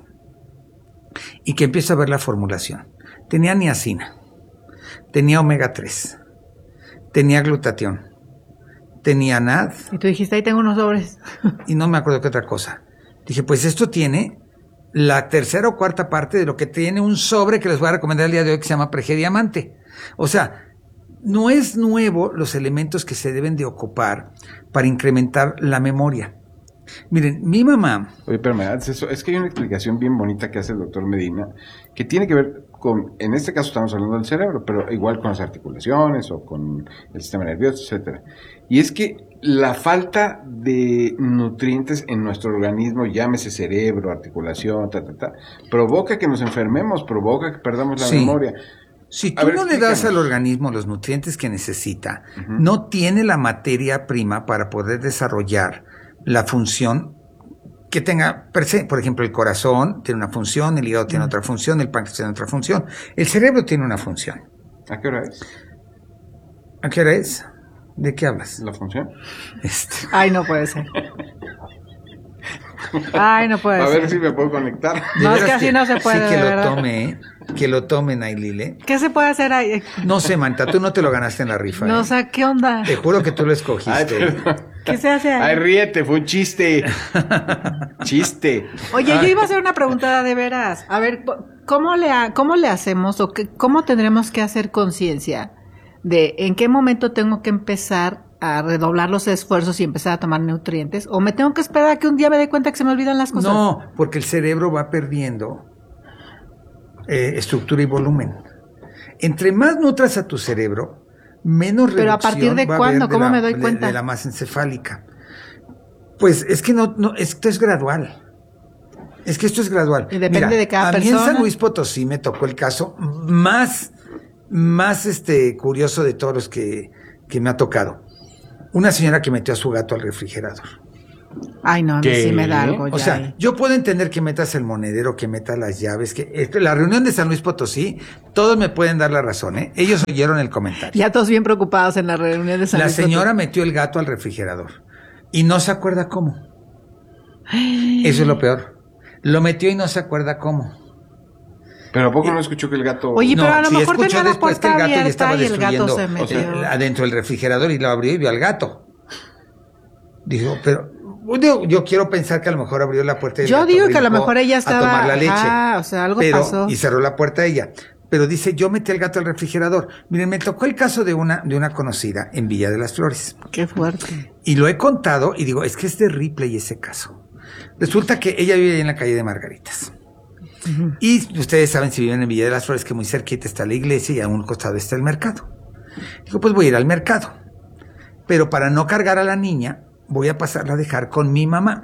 Y que empiezo a ver la formulación. Tenía niacina, tenía omega 3, tenía glutatión, tenía NAD, Y tú dijiste, ahí tengo unos sobres. y no me acuerdo qué otra cosa. Dije, pues esto tiene la tercera o cuarta parte de lo que tiene un sobre que les voy a recomendar el día de hoy que se llama Prege Diamante. O sea, no es nuevo los elementos que se deben de ocupar para incrementar la memoria. Miren, mi mamá, Oye, pero me das eso. Es que hay una explicación bien bonita que hace el doctor Medina, que tiene que ver con, en este caso estamos hablando del cerebro, pero igual con las articulaciones o con el sistema nervioso, etcétera. Y es que la falta de nutrientes en nuestro organismo, llámese cerebro, articulación, provoca que nos enfermemos, provoca que perdamos la Sí. memoria. si A tú ver, no le das explícanos. al organismo los nutrientes que necesita, no tiene la materia prima para poder desarrollar la función que tenga per se. Por ejemplo, el corazón tiene una función, el hígado tiene otra función, el páncreas tiene otra función, el cerebro tiene una función. ¿A qué hora es ¿A qué hora es? ¿De qué hablas? la función? Ay, no puede ser. Ay, no puede A ser. ver si me puedo conectar. De No, es veras que así no se puede, Sí, que de lo verdad. tome, ¿eh? Que lo tomen, Ailile. ¿Qué se puede hacer ahí? No sé, Manta, tú no te lo ganaste en la rifa. No, ¿eh? o sea, ¿qué onda? Te juro que tú lo Ay, escogiste. perdón. ¿Qué se hace ahí? Ay, ríete, fue un chiste. Chiste. Oye, yo iba a hacer una pregunta de veras. A ver, ¿cómo le hacemos o cómo tendremos que hacer conciencia de en qué momento tengo que empezar a redoblar los esfuerzos y empezar a tomar nutrientes? ¿O me tengo que esperar a que un día me dé cuenta que se me olvidan las cosas? No, porque el cerebro va perdiendo estructura y volumen. Entre más nutras a tu cerebro, menos Pero ¿a reducción partir de va a cuándo? haber ¿Cómo la- me doy cuenta? de la masa encefálica. Pues es que no, esto es gradual. Es que esto es gradual. Y depende de cada persona. A mí en San Luis Potosí me tocó el caso más curioso de todos los que me ha tocado. Una señora que metió a su gato al refrigerador. Ay, no, a mí sí me da algo ya. O sea, yo puedo entender que metas el monedero, que metas las llaves, que la reunión de San Luis Potosí, todos me pueden dar la razón, ¿eh? Ellos oyeron el comentario. Ya todos bien preocupados en la reunión de San Luis Potosí. La señora metió el gato al refrigerador y no se acuerda cómo. Eso es lo peor. Lo metió y no se acuerda cómo. Pero ¿a poco no escuchó que el gato... Oye, pero a lo sí mejor escuchó tenía la después que el puerta gato ya estaba abierta y el gato destruyendo, se metió. adentro del refrigerador y lo abrió y vio al gato. Dijo, pero yo quiero pensar que a lo mejor abrió la puerta y yo digo que a lo mejor ella estaba a tomar la leche. O sea, algo pasó. Y cerró la puerta ella. Pero dice, yo metí al gato al refrigerador. Miren, me tocó el caso de una conocida en Villa de las Flores. Qué fuerte. Y lo he contado y digo, es que es de Ripley ese caso. Resulta que ella vive ahí en la calle de Margaritas. Uh-huh. Y ustedes saben, si viven en Villa de las Flores, que muy cerquita está la iglesia y a un costado está el mercado. Digo, pues voy a ir al mercado. Pero para no cargar a la niña, voy a pasarla a dejar con mi mamá,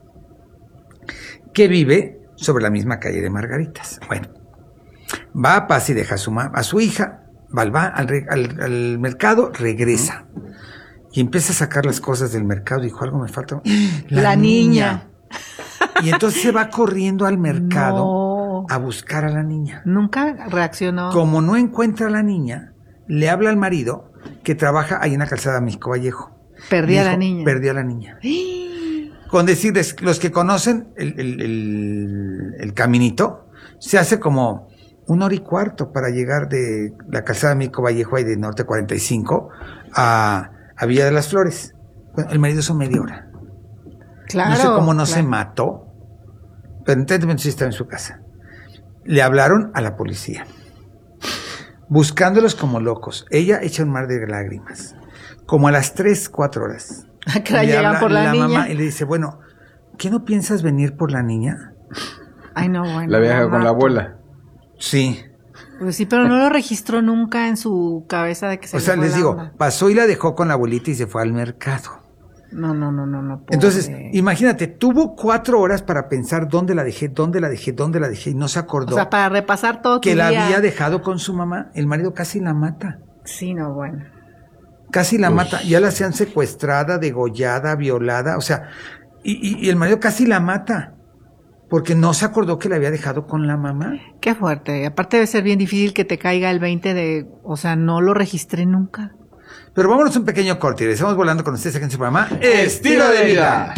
que vive sobre la misma calle de Margaritas. Bueno, va, pasa y deja a su hija, va al mercado, regresa. Y empieza a sacar las cosas del mercado. Dijo, algo me falta. La niña. Y entonces se va corriendo al mercado a buscar a la niña. Nunca reaccionó. Como no encuentra a la niña, le habla al marido que trabaja ahí en la calzada México Vallejo. Perdí a la niña. Perdí a la niña. Con decirles, los que conocen el caminito, se hace como 1 hora y cuarto para llegar de la calzada México Vallejo ahí de Norte 45 a Villa de las Flores. Bueno, el marido hizo media hora. Claro. No sé cómo no se mató, pero entonces sí estaba en su casa. Le hablaron a la policía, buscándolos como locos. Ella echa un mar de lágrimas. Como a las 3, 4 horas. Le llegan por la niña. Mamá y le dice, bueno, ¿qué no piensas venir por la niña? Ay, no, bueno. La vieja con la abuela. Sí. Pues sí, pero no lo registró nunca en su cabeza de que se... O sea, les digo, pasó y la dejó con la abuelita y se fue al mercado. No. Entonces, imagínate, tuvo 4 horas para pensar dónde la dejé, y no se acordó. O sea, para repasar todo que tu la día. había dejado con su mamá. El marido casi la mata. Sí, no, bueno. Casi la mata. Ya la hacían secuestrada, degollada, violada. O sea, y el marido casi la mata. Porque no se acordó que la había dejado con la mamá. Qué fuerte. Aparte debe ser bien difícil que te caiga el 20 de... O sea, no lo registré nunca. Pero vámonos un pequeño corte y regresamos volando con ustedes aquí en su programa Estilo de Vida.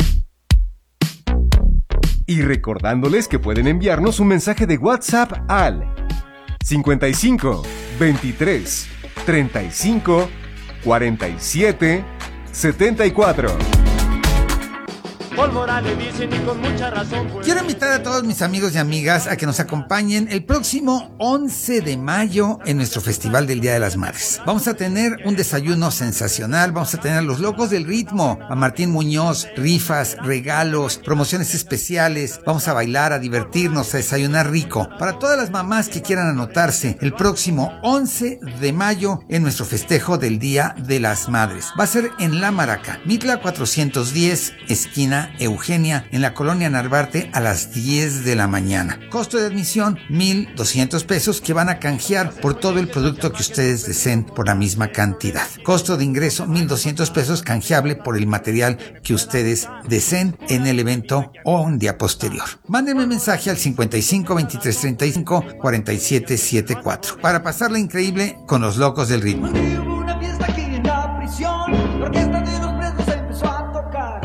Y recordándoles que pueden enviarnos un mensaje de WhatsApp al 55 23 35 47 74. Pólvora le dicen y con mucha razón, pues. Quiero invitar a todos mis amigos y amigas a que nos acompañen el próximo 11 de mayo en nuestro Festival del Día de las Madres. Vamos a tener un desayuno sensacional, vamos a tener a los locos del ritmo, a Martín Muñoz, rifas, regalos, promociones especiales, vamos a bailar, a divertirnos, a desayunar rico. Para todas las mamás que quieran anotarse, el próximo 11 de mayo en nuestro festejo del Día de las Madres. Va a ser en La Maraca, Mitla 410, esquina Eugenia, en la colonia Narvarte, a las 10 de la mañana. Costo de admisión, 1,200 pesos, que van a canjear por todo el producto que ustedes deseen por la misma cantidad. Costo de ingreso, 1,200 pesos, canjeable por el material que ustedes deseen en el evento o un día posterior. Mándenme mensaje al 55 23 35 47 74 para pasarla increíble con los locos del ritmo. Hubo una fiesta aquí en la prisión, la orquesta de los presos empezó a tocar.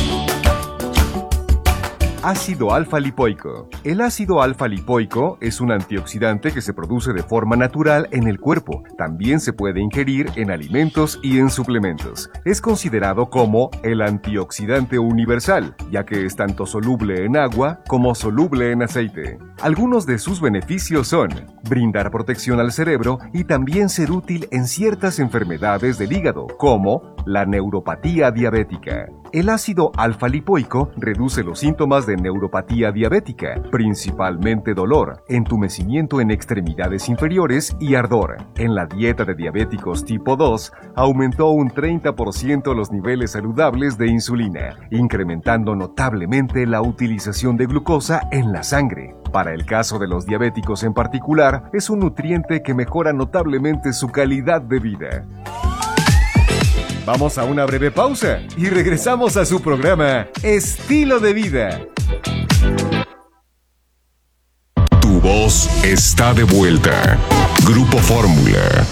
Ácido alfa-lipoico. El ácido alfa-lipoico es un antioxidante que se produce de forma natural en el cuerpo. También se puede ingerir en alimentos y en suplementos. Es considerado como el antioxidante universal, ya que es tanto soluble en agua como soluble en aceite. Algunos de sus beneficios son brindar protección al cerebro y también ser útil en ciertas enfermedades del hígado, como la neuropatía diabética. El ácido alfa-lipoico reduce los síntomas de neuropatía diabética, principalmente dolor, entumecimiento en extremidades inferiores y ardor. En la dieta de diabéticos tipo 2, aumentó un 30% los niveles saludables de insulina, incrementando notablemente la utilización de glucosa en la sangre. Para el caso de los diabéticos en particular, es un nutriente que mejora notablemente su calidad de vida. Vamos a una breve pausa y regresamos a su programa Estilo de Vida. Tu voz está de vuelta. Grupo Fórmula.